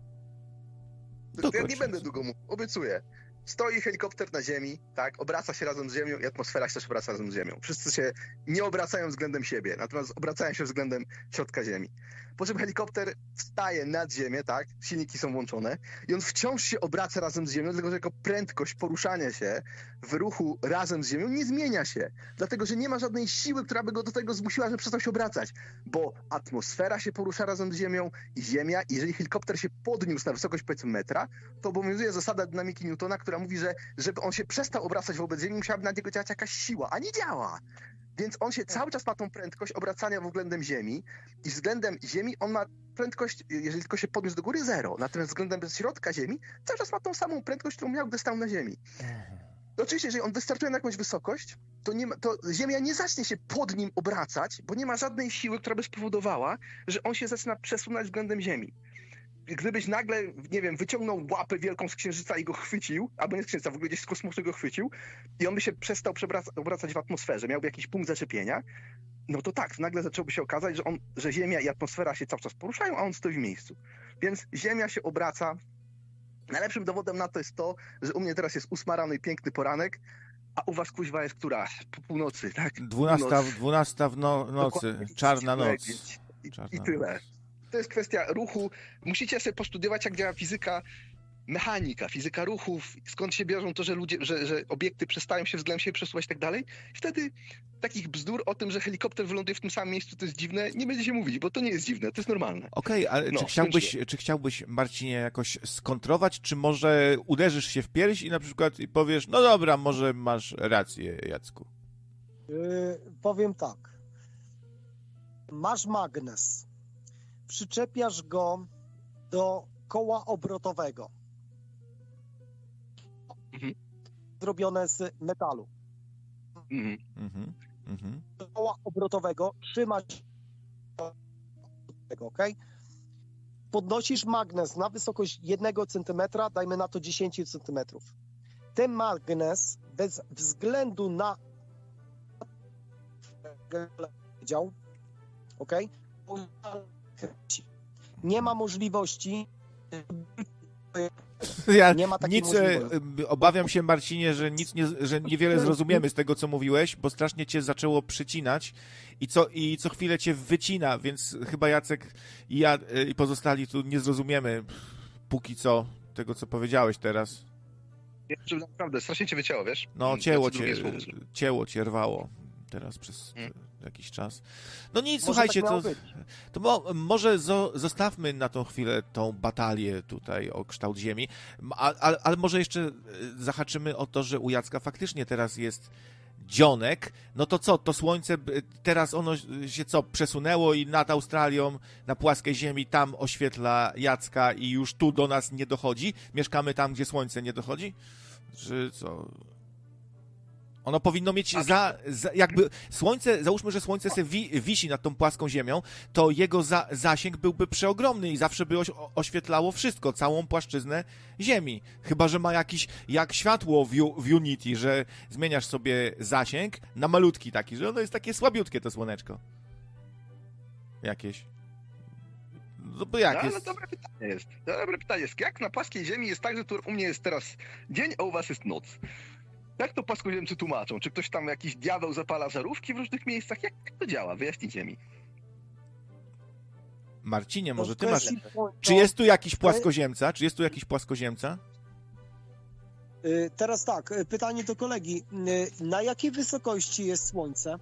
Ja Dokończ. nie będę długo mówił, obiecuję. Stoi helikopter na Ziemi, tak, obraca się razem z Ziemią i atmosfera się też obraca razem z Ziemią. Wszyscy się nie obracają względem siebie, natomiast obracają się względem środka Ziemi. Po czym helikopter wstaje nad Ziemię, tak, silniki są włączone i on wciąż się obraca razem z Ziemią, dlatego że jego prędkość poruszania się w ruchu razem z Ziemią nie zmienia się. Dlatego, że nie ma żadnej siły, która by go do tego zmusiła, że przestał się obracać. Bo atmosfera się porusza razem z Ziemią i Ziemia, i jeżeli helikopter się podniósł na wysokość powiedzmy metra, to obowiązuje zasada dynamiki Newtona, która mówi, że żeby on się przestał obracać wobec Ziemi, musiałaby na niego działać jakaś siła, a nie działa. Więc on się cały czas ma tą prędkość obracania względem Ziemi i względem Ziemi on ma prędkość, jeżeli tylko się podniósł do góry, 0. Natomiast względem środka Ziemi cały czas ma tą samą prędkość, którą miał, gdy stał na Ziemi. Oczywiście, jeżeli on wystartuje na jakąś wysokość, to Ziemia nie zacznie się pod nim obracać, bo nie ma żadnej siły, która by spowodowała, że on się zaczyna przesunąć względem Ziemi. Gdybyś nagle, nie wiem, wyciągnął łapę wielką z Księżyca i go chwycił, albo nie z Księżyca, w ogóle gdzieś z kosmosu go chwycił i on by się przestał obracać w atmosferze, miałby jakiś punkt zaczepienia, no to tak, nagle zaczęłoby się okazać, że Ziemia i atmosfera się cały czas poruszają, a on stoi w miejscu. Więc Ziemia się obraca. Najlepszym dowodem na to jest to, że u mnie teraz jest 8 rano i piękny poranek, a u was kuźwa jest która? Po północy, tak? 12 w nocy, Dokładnie. czarna noc. I tyle. To jest kwestia ruchu. Musicie sobie postudiować, jak działa fizyka, mechanika, fizyka ruchów, skąd się biorą to, że że obiekty przestają się względem siebie przesuwać i tak dalej. Wtedy takich bzdur o tym, że helikopter wyląduje w tym samym miejscu, to jest dziwne, nie będzie się mówić, bo to nie jest dziwne, to jest normalne. Okej, ale No, czy chciałbyś, Marcinie, jakoś skontrować, czy może uderzysz się w pierś i na przykład powiesz, no dobra, może masz rację, Jacku. Powiem tak. Masz magnes. Przyczepiasz go do koła obrotowego. Mhm. Zrobione z metalu. Do koła obrotowego trzymasz tego, ok? Podnosisz magnes na wysokość 1 cm, dajmy na to 10 cm. Ten magnes bez względu na dział, ok? Nie ma możliwości. Ja Nie ma takiej możliwości. obawiam się, Marcinie, że niewiele zrozumiemy z tego, co mówiłeś, bo strasznie cię zaczęło przycinać i co chwilę cię wycina, więc chyba Jacek i ja i pozostali tu nie zrozumiemy póki co tego, co powiedziałeś teraz. Ja, naprawdę, strasznie cię wycięło, wiesz? No, cięło cię, rwało teraz przez jakiś czas. No nic, Może słuchajcie, tak może zostawmy na tą chwilę tą batalię tutaj o kształt Ziemi, ale może jeszcze zahaczymy o to, że u Jacka faktycznie teraz jest dzionek, no to co, to słońce, teraz ono się przesunęło i nad Australią, na płaskiej ziemi, tam oświetla Jacka i już tu do nas nie dochodzi? Mieszkamy tam, gdzie słońce nie dochodzi? Czy co? Ono powinno mieć jakby słońce, załóżmy, że słońce sobie wisi nad tą płaską ziemią, to jego zasięg byłby przeogromny i zawsze by oświetlało wszystko, całą płaszczyznę ziemi. Chyba że ma jakiś, jak światło w Unity, że zmieniasz sobie zasięg na malutki taki, że ono jest takie słabiutkie, to słoneczko. Jakieś. No bo jak jest? Ale dobre pytanie jest. Jak na płaskiej ziemi jest tak, że tu u mnie jest teraz dzień, a u was jest noc? Jak to płaskoziemcy tłumaczą? Czy ktoś tam jakiś diabeł zapala żarówki w różnych miejscach? Jak to działa? Wyjaśnijcie mi. Marcinie, może ty masz... Czy jest tu jakiś płaskoziemca? Teraz tak, pytanie do kolegi. Na jakiej wysokości jest Słońce?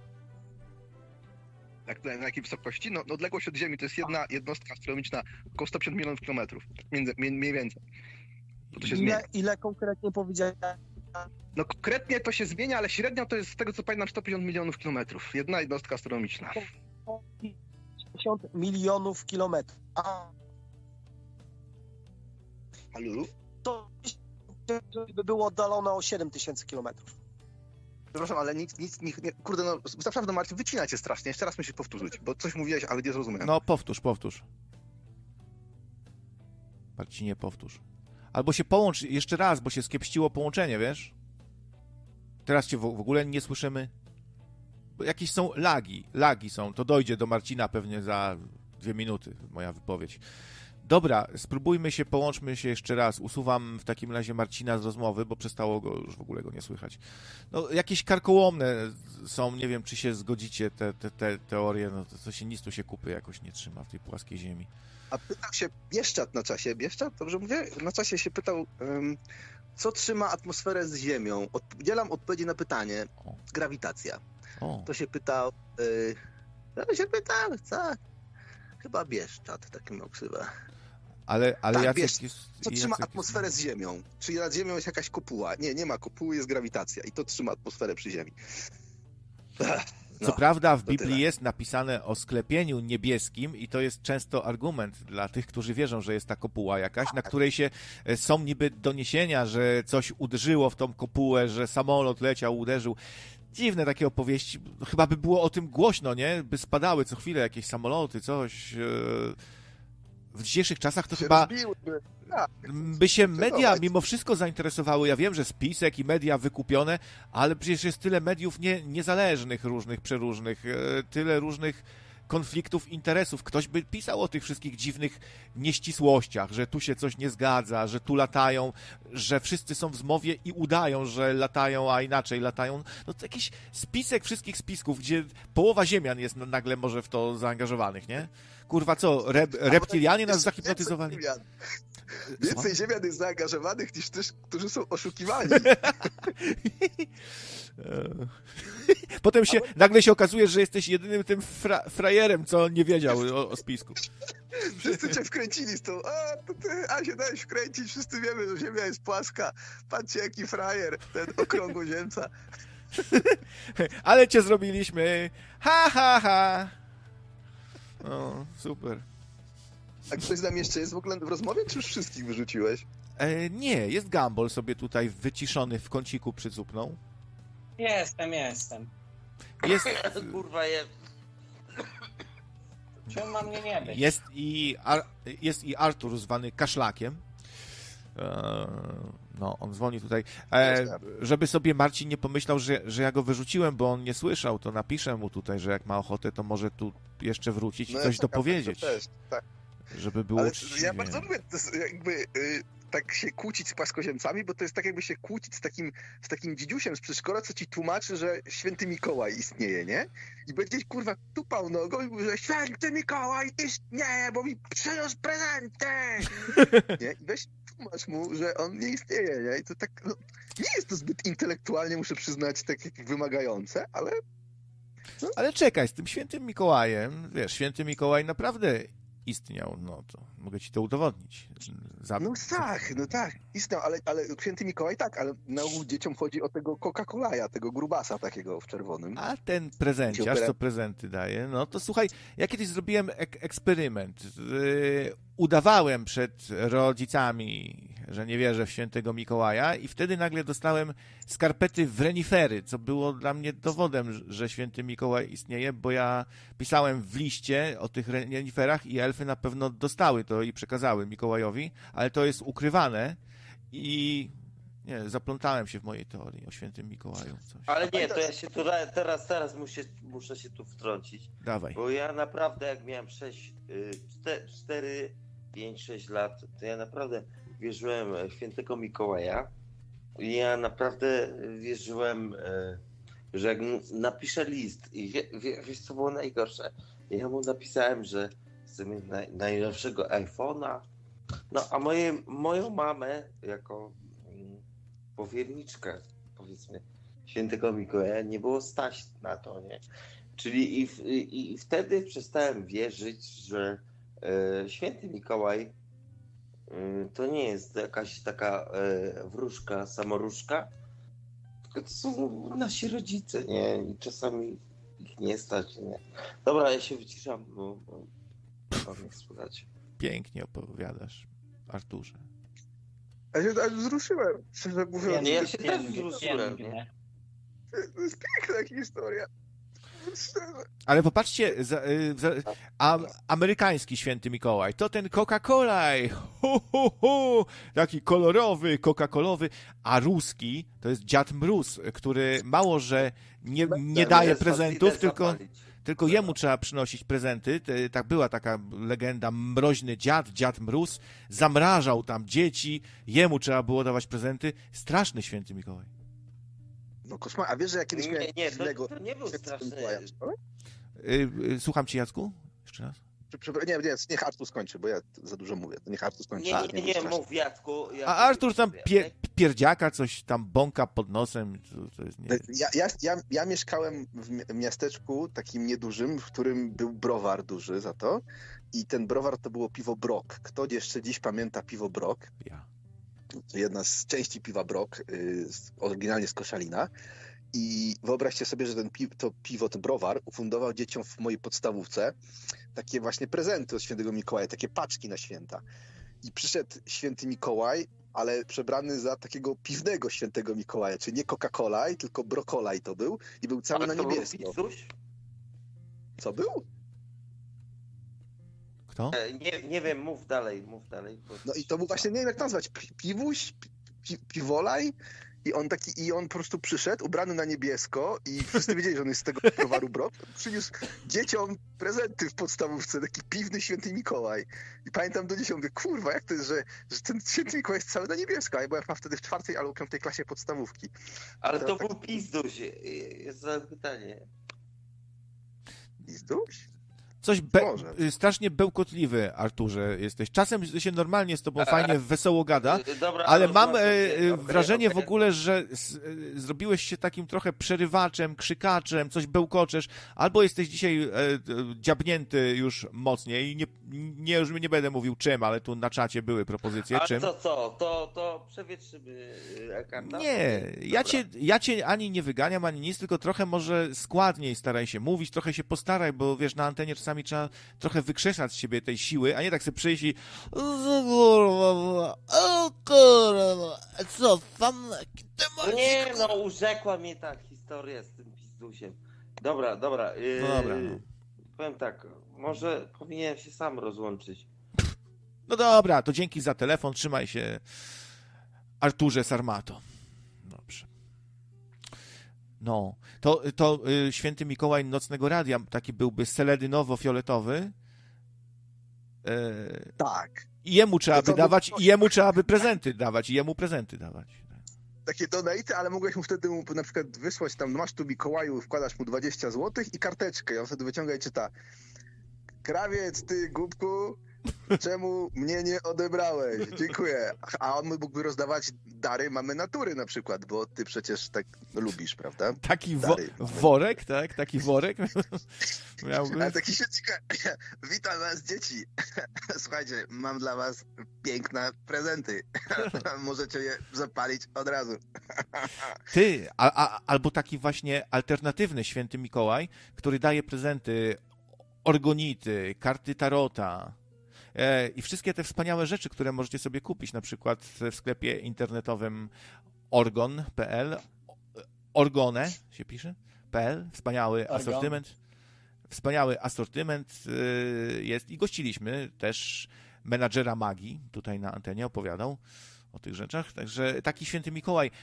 Na jakiej wysokości? No, odległość od Ziemi to jest jedna jednostka astronomiczna, około 150 milionów kilometrów. Mniej więcej. To się zmienia. Ile konkretnie powiedziałem? No konkretnie to się zmienia, ale średnio to jest, z tego co pamiętam, 150 milionów kilometrów. Jedna jednostka astronomiczna. 50 milionów kilometrów. Halo? To by było oddalone o 7000 kilometrów. Przepraszam, ale nic, kurde, no naprawdę, Marcin, wycinacie strasznie. Jeszcze raz musisz powtórzyć, bo coś mówiłeś, ale nie zrozumiałem. No powtórz. Marcinie, powtórz. Albo się połącz jeszcze raz, bo się skiepściło połączenie, wiesz? Teraz cię w ogóle nie słyszymy. Bo jakieś są lagi są. To dojdzie do Marcina pewnie za 2 minuty, moja wypowiedź. Dobra, spróbujmy się, połączmy się jeszcze raz. Usuwam w takim razie Marcina z rozmowy, bo przestało go już w ogóle go nie słychać. No, jakieś karkołomne są, nie wiem, czy się zgodzicie, te teorie, no to się nic tu się kupy jakoś nie trzyma w tej płaskiej ziemi. A pytał się Bieszczad na czasie. Bieszczad? Dobrze mówię? Na czasie się pytał, co trzyma atmosferę z Ziemią. Udzielam odpowiedzi na pytanie. Grawitacja. To się pytał... tak. Chyba Bieszczad, taki miał ksywę. Ale tak, Jacek wiesz, jest... co trzyma atmosferę z Ziemią? Czyli nad Ziemią jest jakaś kopuła? Nie ma kopuły, jest grawitacja. I to trzyma atmosferę przy Ziemi. Co prawda w Biblii jest napisane o sklepieniu niebieskim i to jest często argument dla tych, którzy wierzą, że jest ta kopuła jakaś, na której są niby doniesienia, że coś uderzyło w tą kopułę, że samolot leciał, uderzył. Dziwne takie opowieści. Chyba by było o tym głośno, nie? By spadały co chwilę jakieś samoloty, coś. W dzisiejszych czasach to chyba by się media mimo wszystko zainteresowały. Ja wiem, że spisek i media wykupione, ale przecież jest tyle mediów niezależnych, różnych, przeróżnych, tyle różnych konfliktów interesów. Ktoś by pisał o tych wszystkich dziwnych nieścisłościach, że tu się coś nie zgadza, że tu latają, że wszyscy są w zmowie i udają, że latają, a inaczej latają. No to jakiś spisek wszystkich spisków, gdzie połowa ziemian jest nagle może w to zaangażowanych, nie? Kurwa, co? Reptilianie nas zahipnotyzowali? Więcej ziemian jest zaangażowanych niż tych, którzy są oszukiwani. Potem nagle się okazuje, że jesteś jedynym tym frajerem, co nie wiedział o spisku. Wszyscy cię wkręcili z tą, a się dałeś wkręcić, wszyscy wiemy, że Ziemia jest płaska. Patrzcie, jaki frajer, ten okrągłoziemca. Ale cię zrobiliśmy. Ha, ha, ha. O, super. A ktoś z nami jeszcze jest w ogóle w rozmowie, czy już wszystkich wyrzuciłeś? Nie, jest Gumball sobie tutaj wyciszony w kąciku przycupnął. Jestem. Jest... Kurwa, Czemu ma mnie nie być? Jest i Artur zwany Kaszlakiem. No, on dzwoni tutaj. Żeby sobie Marcin nie pomyślał, że ja go wyrzuciłem, bo on nie słyszał, to napiszę mu tutaj, że jak ma ochotę, to może tu jeszcze wrócić i coś dopowiedzieć. Też, tak. Żeby było uczciwie. Ja bardzo lubię jakby tak się kłócić z płaskoziemcami, bo to jest tak jakby się kłócić z takim dzidziusiem z przedszkola, co ci tłumaczy, że święty Mikołaj istnieje, nie? I będzie kurwa tupał nogą i mówi, że święty Mikołaj istnieje, bo mi przyniósł prezenty! Nie? I weź tłumacz mu, że on nie istnieje, nie? I to tak, no, nie jest to zbyt intelektualnie, muszę przyznać, tak wymagające, ale... No. Ale czekaj, z tym świętym Mikołajem, wiesz, święty Mikołaj naprawdę istniał, no to mogę ci to udowodnić. No tak, istniał, ale święty Mikołaj tak, ale na ogół dzieciom chodzi o tego Coca-Cola'ja, tego grubasa takiego w czerwonym. A ten prezenciarz, co prezenty daje, no to słuchaj, ja kiedyś zrobiłem eksperyment. Udawałem przed rodzicami, że nie wierzę w świętego Mikołaja i wtedy nagle dostałem skarpety w renifery, co było dla mnie dowodem, że święty Mikołaj istnieje, bo ja pisałem w liście o tych reniferach i elfy na pewno dostały to i przekazały Mikołajowi, ale to jest ukrywane i nie, zaplątałem się w mojej teorii o świętym Mikołaju. Coś. Ale nie, to ja się tu teraz muszę się tu wtrącić. Dawaj. Bo ja naprawdę jak miałem 5, 6 lat, to ja naprawdę wierzyłem w świętego Mikołaja. Ja naprawdę wierzyłem, że jak napiszę list i wiesz co było najgorsze? Ja mu napisałem, że chcę mieć najnowszego iPhone'a. No a moją mamę jako powierniczkę, powiedzmy, świętego Mikołaja nie było stać na to, nie? Czyli i wtedy przestałem wierzyć, że święty Mikołaj to nie jest jakaś taka wróżka, samoróżka, tylko to są nasi rodzice, nie? I czasami ich nie stać, nie? Dobra, ja się wyciszam, bo mam nie słychać. Pięknie opowiadasz, Arturze. Ja się tak wzruszyłem, szczerze mówiąc. Ja się też wzruszyłem, nie? To jest piękna historia. Ale popatrzcie, amerykański święty Mikołaj, to ten Coca-Cola, taki kolorowy, Coca-Colowy, a ruski to jest Dziad Mróz, który mało, że nie daje prezentów, tylko jemu trzeba przynosić prezenty. Tak była taka legenda, mroźny dziad Mróz, zamrażał tam dzieci, jemu trzeba było dawać prezenty. Straszny święty Mikołaj. No koszmar, a wiesz, że ja kiedyś miałem to nie był straszny. Słucham cię, Jacku? Jeszcze raz? Niech Artur skończy, bo ja za dużo mówię. To niech Artur skończy. Nie mów, Jacku. A Artur tam pierdziaka, coś tam bąka pod nosem. To jest nie... Ja mieszkałem w miasteczku takim niedużym, w którym był browar duży za to. I ten browar to było piwo Brok. Kto jeszcze dziś pamięta piwo Brok? Ja. Jedna z części piwa Brok, oryginalnie z Koszalina. I wyobraźcie sobie, że ten browar ufundował dzieciom w mojej podstawówce takie właśnie prezenty od świętego Mikołaja, takie paczki na święta. I przyszedł święty Mikołaj, ale przebrany za takiego piwnego świętego Mikołaja, czyli nie Coca-Cola, tylko Brokolaj to był i był cały na niebiesko. Co był? Kto? Nie wiem, mów dalej. No i to był właśnie, nie wiem jak nazwać, Piwuś, Piwolaj. I on po prostu przyszedł, ubrany na niebiesko i wszyscy wiedzieli, że on jest z tego browaru Brok. Przyniósł dzieciom prezenty w podstawówce, taki piwny święty Mikołaj. I pamiętam do dzisiaj, mówię, kurwa, jak to jest, że ten święty Mikołaj jest cały na niebiesko. A ja byłem wtedy w 4. albo 5. klasie podstawówki. Ale to był pizduś. Jest zapytanie. Pizduś? Coś strasznie bełkotliwy, Arturze, jesteś. Czasem się normalnie z tobą fajnie, wesoło gada, dobra, ale mam wrażenie w ogóle, że zrobiłeś się takim trochę przerywaczem, krzykaczem, coś bełkoczesz, albo jesteś dzisiaj dziabnięty już mocniej. Już nie będę mówił czym, ale tu na czacie były propozycje. Ale czym. to co? To przewietrzymy kartę? Nie, ja cię ani nie wyganiam, ani nic, tylko trochę może składniej staraj się mówić, trochę się postaraj, bo wiesz, na antenie czasami trzeba trochę wykrzesać z siebie tej siły, a nie tak sobie przyjść i co tam? Nie, no urzekła mnie ta historia z tym pizdusiem. Dobra. No dobra. Powiem tak, może powinienem się sam rozłączyć. No dobra, to dzięki za telefon, trzymaj się, Arturze Sarmato. Dobrze. No, to święty Mikołaj Nocnego Radia, taki byłby seledynowo-fioletowy. Tak. I jemu trzeba by dawać, i jemu trzeba by prezenty dawać, Takie donaty, ale mogłeś mu wtedy na przykład wysłać tam, masz tu Mikołaju, wkładasz mu 20 zł i karteczkę. I on wtedy wyciąga i czyta: krawiec, ty głupku, czemu mnie nie odebrałeś? Dziękuję. A on mógłby rozdawać dary mamy natury na przykład, bo ty przecież tak lubisz, prawda? Taki worek, tak? Taki worek miałby. Ale taki świetnik. Witam was, dzieci. Słuchajcie, mam dla was piękne prezenty. Możecie je zapalić od razu. Ty, albo taki właśnie alternatywny święty Mikołaj, który daje prezenty, orgonity, karty tarota i wszystkie te wspaniałe rzeczy, które możecie sobie kupić, na przykład w sklepie internetowym orgon.pl, orgone się pisze, .pl, wspaniały asortyment jest i gościliśmy też menadżera magii, tutaj na antenie opowiadał o tych rzeczach, także taki święty Mikołaj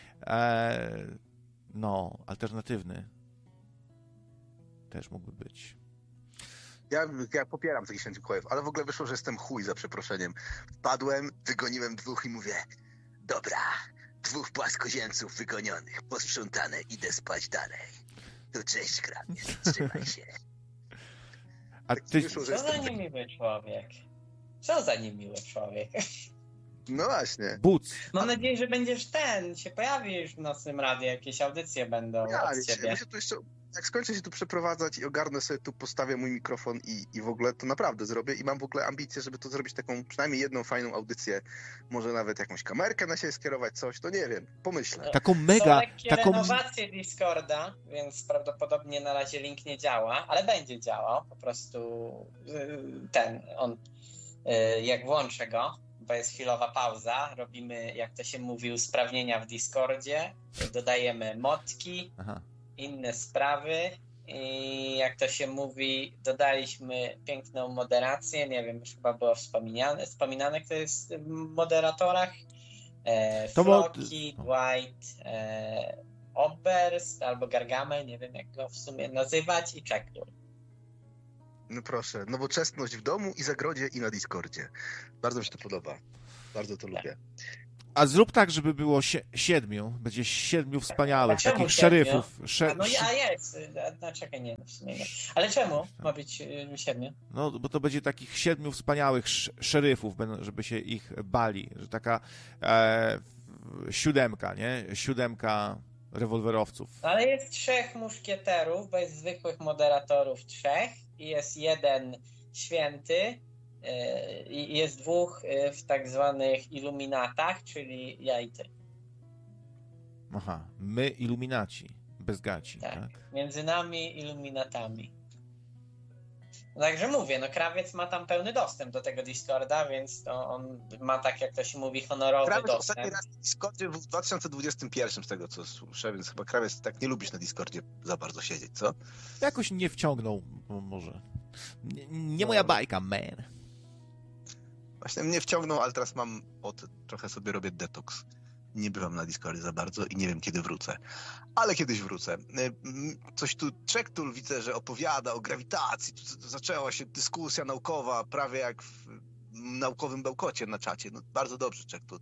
alternatywny też mógłby być. Ja popieram takich świętych Mikołajów, ale w ogóle wyszło, że jestem chuj, za przeproszeniem. Wpadłem, wygoniłem 2 i mówię: dobra, 2 płaskoziemców wygonionych, posprzątane, idę spać dalej. To cześć, krawiec, trzymaj się. A ty... Co za niemiły człowiek. Co za niemiły człowiek. No właśnie. Buc. Mam nadzieję, że będziesz się pojawisz w Nocnym Radiu, jakieś audycje będą od ciebie. Myślę, to jeszcze, jak skończę się tu przeprowadzać i ogarnę sobie tu, postawię mój mikrofon i w ogóle to naprawdę zrobię i mam w ogóle ambicję, żeby to zrobić taką przynajmniej jedną fajną audycję, może nawet jakąś kamerkę na siebie skierować, coś, to nie wiem, pomyślę. Taką mega... Są lekkie renowacje Discorda, więc prawdopodobnie na razie link nie działa, ale będzie działał, po prostu jak włączę go, bo jest chwilowa pauza, robimy, jak to się mówi, usprawnienia w Discordzie, dodajemy motki, inne sprawy i jak to się mówi, dodaliśmy piękną moderację, nie wiem, już chyba było wspominane, kto jest w moderatorach. Floki, Dwight, Oberst albo Gargamel, nie wiem jak go w sumie nazywać, i Czektur. No proszę, nowoczesność w domu i zagrodzie i na Discordzie. Bardzo mi się to podoba. Bardzo to lubię. A zrób tak, żeby było 7. Będzie 7 wspaniałych, takich szeryfów. No jest. No czekaj, nie, w sumie nie. Ale czemu ma być 7? No, bo to będzie takich 7 wspaniałych szeryfów, żeby się ich bali. Że taka 7, nie? 7 rewolwerowców. Ale jest 3 muszkieterów, bo jest zwykłych moderatorów 3 i jest 1 święty i jest 2 w tak zwanych iluminatach, czyli ja i ty. Aha, my iluminaci, bez gaci, tak? Między nami iluminatami. Także mówię, no Krawiec ma tam pełny dostęp do tego Discorda, więc to on ma, tak jak to się mówi, honorowy Krawiec dostęp. ostatni raz na Discordzie był w 2021 z tego co słyszę, więc chyba Krawiec tak nie lubisz na Discordzie za bardzo siedzieć, co? Jakoś nie wciągnął, może. Nie moja bajka, man. Właśnie mnie wciągnął, ale teraz trochę sobie robię detoks. Nie bywam na Discordzie za bardzo i nie wiem, kiedy wrócę. Ale kiedyś wrócę. Coś tu Czektul widzę, że opowiada o grawitacji. Tu zaczęła się dyskusja naukowa, prawie jak w naukowym bełkocie na czacie. No, bardzo dobrze, Czektul.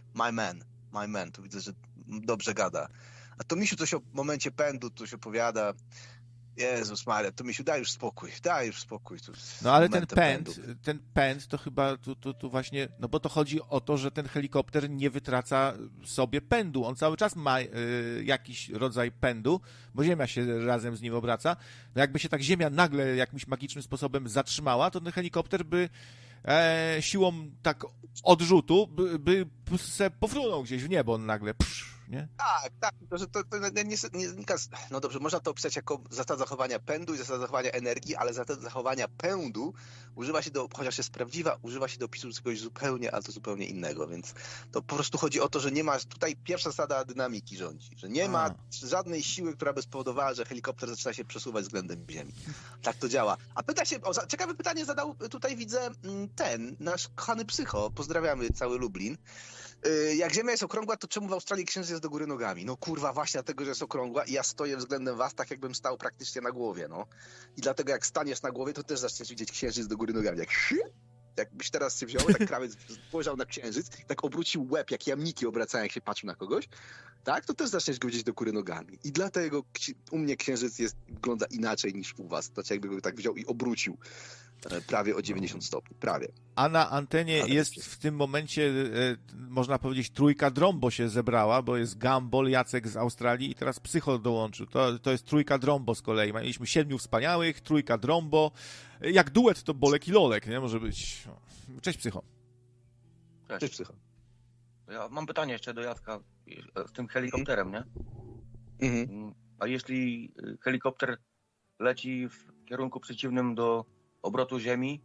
My man. Tu widzę, że dobrze gada. A to Misiu coś o momencie pędu, tu się opowiada. Jezus Maria, to Misiu, daj już spokój. No ale ten pęd to chyba tu właśnie, no bo to chodzi o to, że ten helikopter nie wytraca sobie pędu. On cały czas ma jakiś rodzaj pędu, bo Ziemia się razem z nim obraca. No jakby się tak Ziemia nagle jakimś magicznym sposobem zatrzymała, to ten helikopter by siłą tak odrzutu by se pofrunął gdzieś w niebo nagle. Nie? Tak, że to nie wynika z... No dobrze, można to opisać jako zasada zachowania pędu i zasada zachowania energii, ale zasada zachowania pędu używa się chociaż jest prawdziwa, używa się do opisu czegoś zupełnie, ale to zupełnie innego, więc to po prostu chodzi o to, że nie ma, tutaj pierwsza zasada dynamiki rządzi, że nie ma żadnej siły, która by spowodowała, że helikopter zaczyna się przesuwać względem Ziemi. Tak to działa. A ciekawe pytanie zadał tutaj, widzę, nasz kochany Psycho, pozdrawiamy cały Lublin. Jak Ziemia jest okrągła, to czemu w Australii księżyc jest do góry nogami? No kurwa, właśnie dlatego, że jest okrągła i ja stoję względem was tak, jakbym stał praktycznie na głowie, no. I dlatego jak staniesz na głowie, to też zaczniesz widzieć księżyc do góry nogami. Jakbyś teraz się wziął, tak Krawiec spojrzał na księżyc, tak obrócił łeb, jak jamniki obracają, jak się patrzył na kogoś, tak, to też zaczniesz go widzieć do góry nogami. I dlatego u mnie księżyc wygląda inaczej niż u was. Znaczy jakby go tak wziął i obrócił prawie o 90 stopni, prawie. A na antenie jest w tym momencie, można powiedzieć, trójka Drombo się zebrała, bo jest Gumball, Jacek z Australii i teraz Psycho dołączył. To jest trójka Drombo z kolei. Mieliśmy 7 wspaniałych, trójka Drombo. Jak duet to Bolek i Lolek, nie? Może być. Cześć, Psycho. Cześć, Psycho. Ja mam pytanie jeszcze do Jacka z tym helikopterem, nie? A jeśli helikopter leci w kierunku przeciwnym do obrotu Ziemi,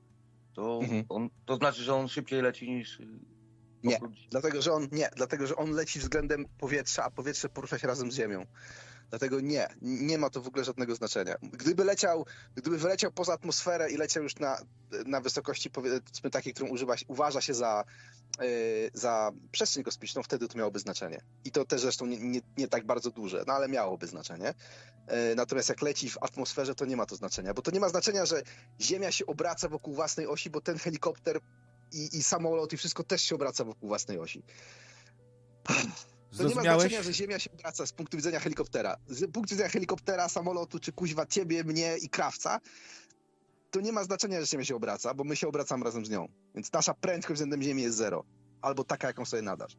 to znaczy, że on szybciej leci niż... Nie, dlatego że on leci względem powietrza, a powietrze porusza się razem z Ziemią. Dlatego nie ma to w ogóle żadnego znaczenia. Gdyby wyleciał poza atmosferę i leciał już na wysokości, powiedzmy takiej, którą uważa się za przestrzeń kosmiczną, wtedy to miałoby znaczenie. I to też zresztą nie tak bardzo duże, no ale miałoby znaczenie. Natomiast jak leci w atmosferze, to nie ma to znaczenia, bo to nie ma znaczenia, że Ziemia się obraca wokół własnej osi, bo ten helikopter i samolot i wszystko też się obraca wokół własnej osi. To nie ma znaczenia, że Ziemia się obraca z punktu widzenia helikoptera. Z punktu widzenia helikoptera, samolotu, czy kuźwa ciebie, mnie i Krawca, to nie ma znaczenia, że Ziemia się obraca, bo my się obracamy razem z nią. Więc nasza prędkość względem Ziemi jest 0. Albo taka, jaką sobie nadasz.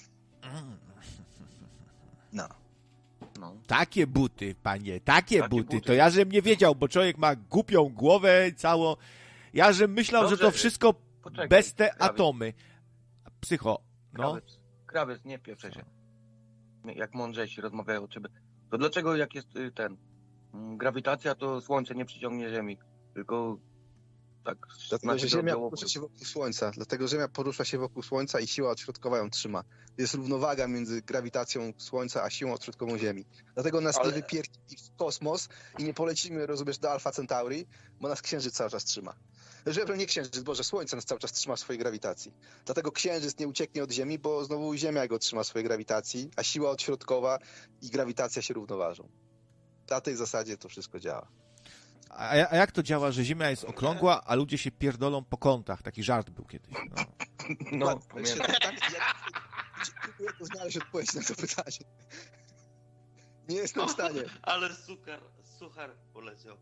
No. Takie buty, panie, takie buty. To ja żem nie wiedział, bo człowiek ma głupią głowę całą. Ja żem myślał, że to wszystko bez te atomy. Psycho, no. Krawiec, nie pieprzę się. Jak mądrzejsi rozmawiają o ciebie. To dlaczego jak jest grawitacja, to Słońce nie przyciągnie Ziemi, tylko Tak, Dlatego, że Ziemia porusza się wokół Słońca. Dlatego Ziemia porusza się wokół Słońca i siła odśrodkowa ją trzyma. Jest równowaga między grawitacją Słońca a siłą odśrodkową Ziemi. Dlatego nas nie wypierdzi w kosmos i nie polecimy, rozumiesz, do Alpha Centauri, bo nas Księżyc cały czas trzyma. Nie Księżyc, Boże, Słońce nas cały czas trzyma w swojej grawitacji. Dlatego Księżyc nie ucieknie od Ziemi, bo znowu Ziemia go trzyma w swojej grawitacji, a siła odśrodkowa i grawitacja się równoważą. Na tej zasadzie to wszystko działa. A jak to działa, że Ziemia jest okrągła, a ludzie się pierdolą po kątach? Taki żart był kiedyś. No pamiętam. Próbuję to znaleźć odpowiedź na to pytanie. Nie jestem w stanie. Ale suchar poleciał.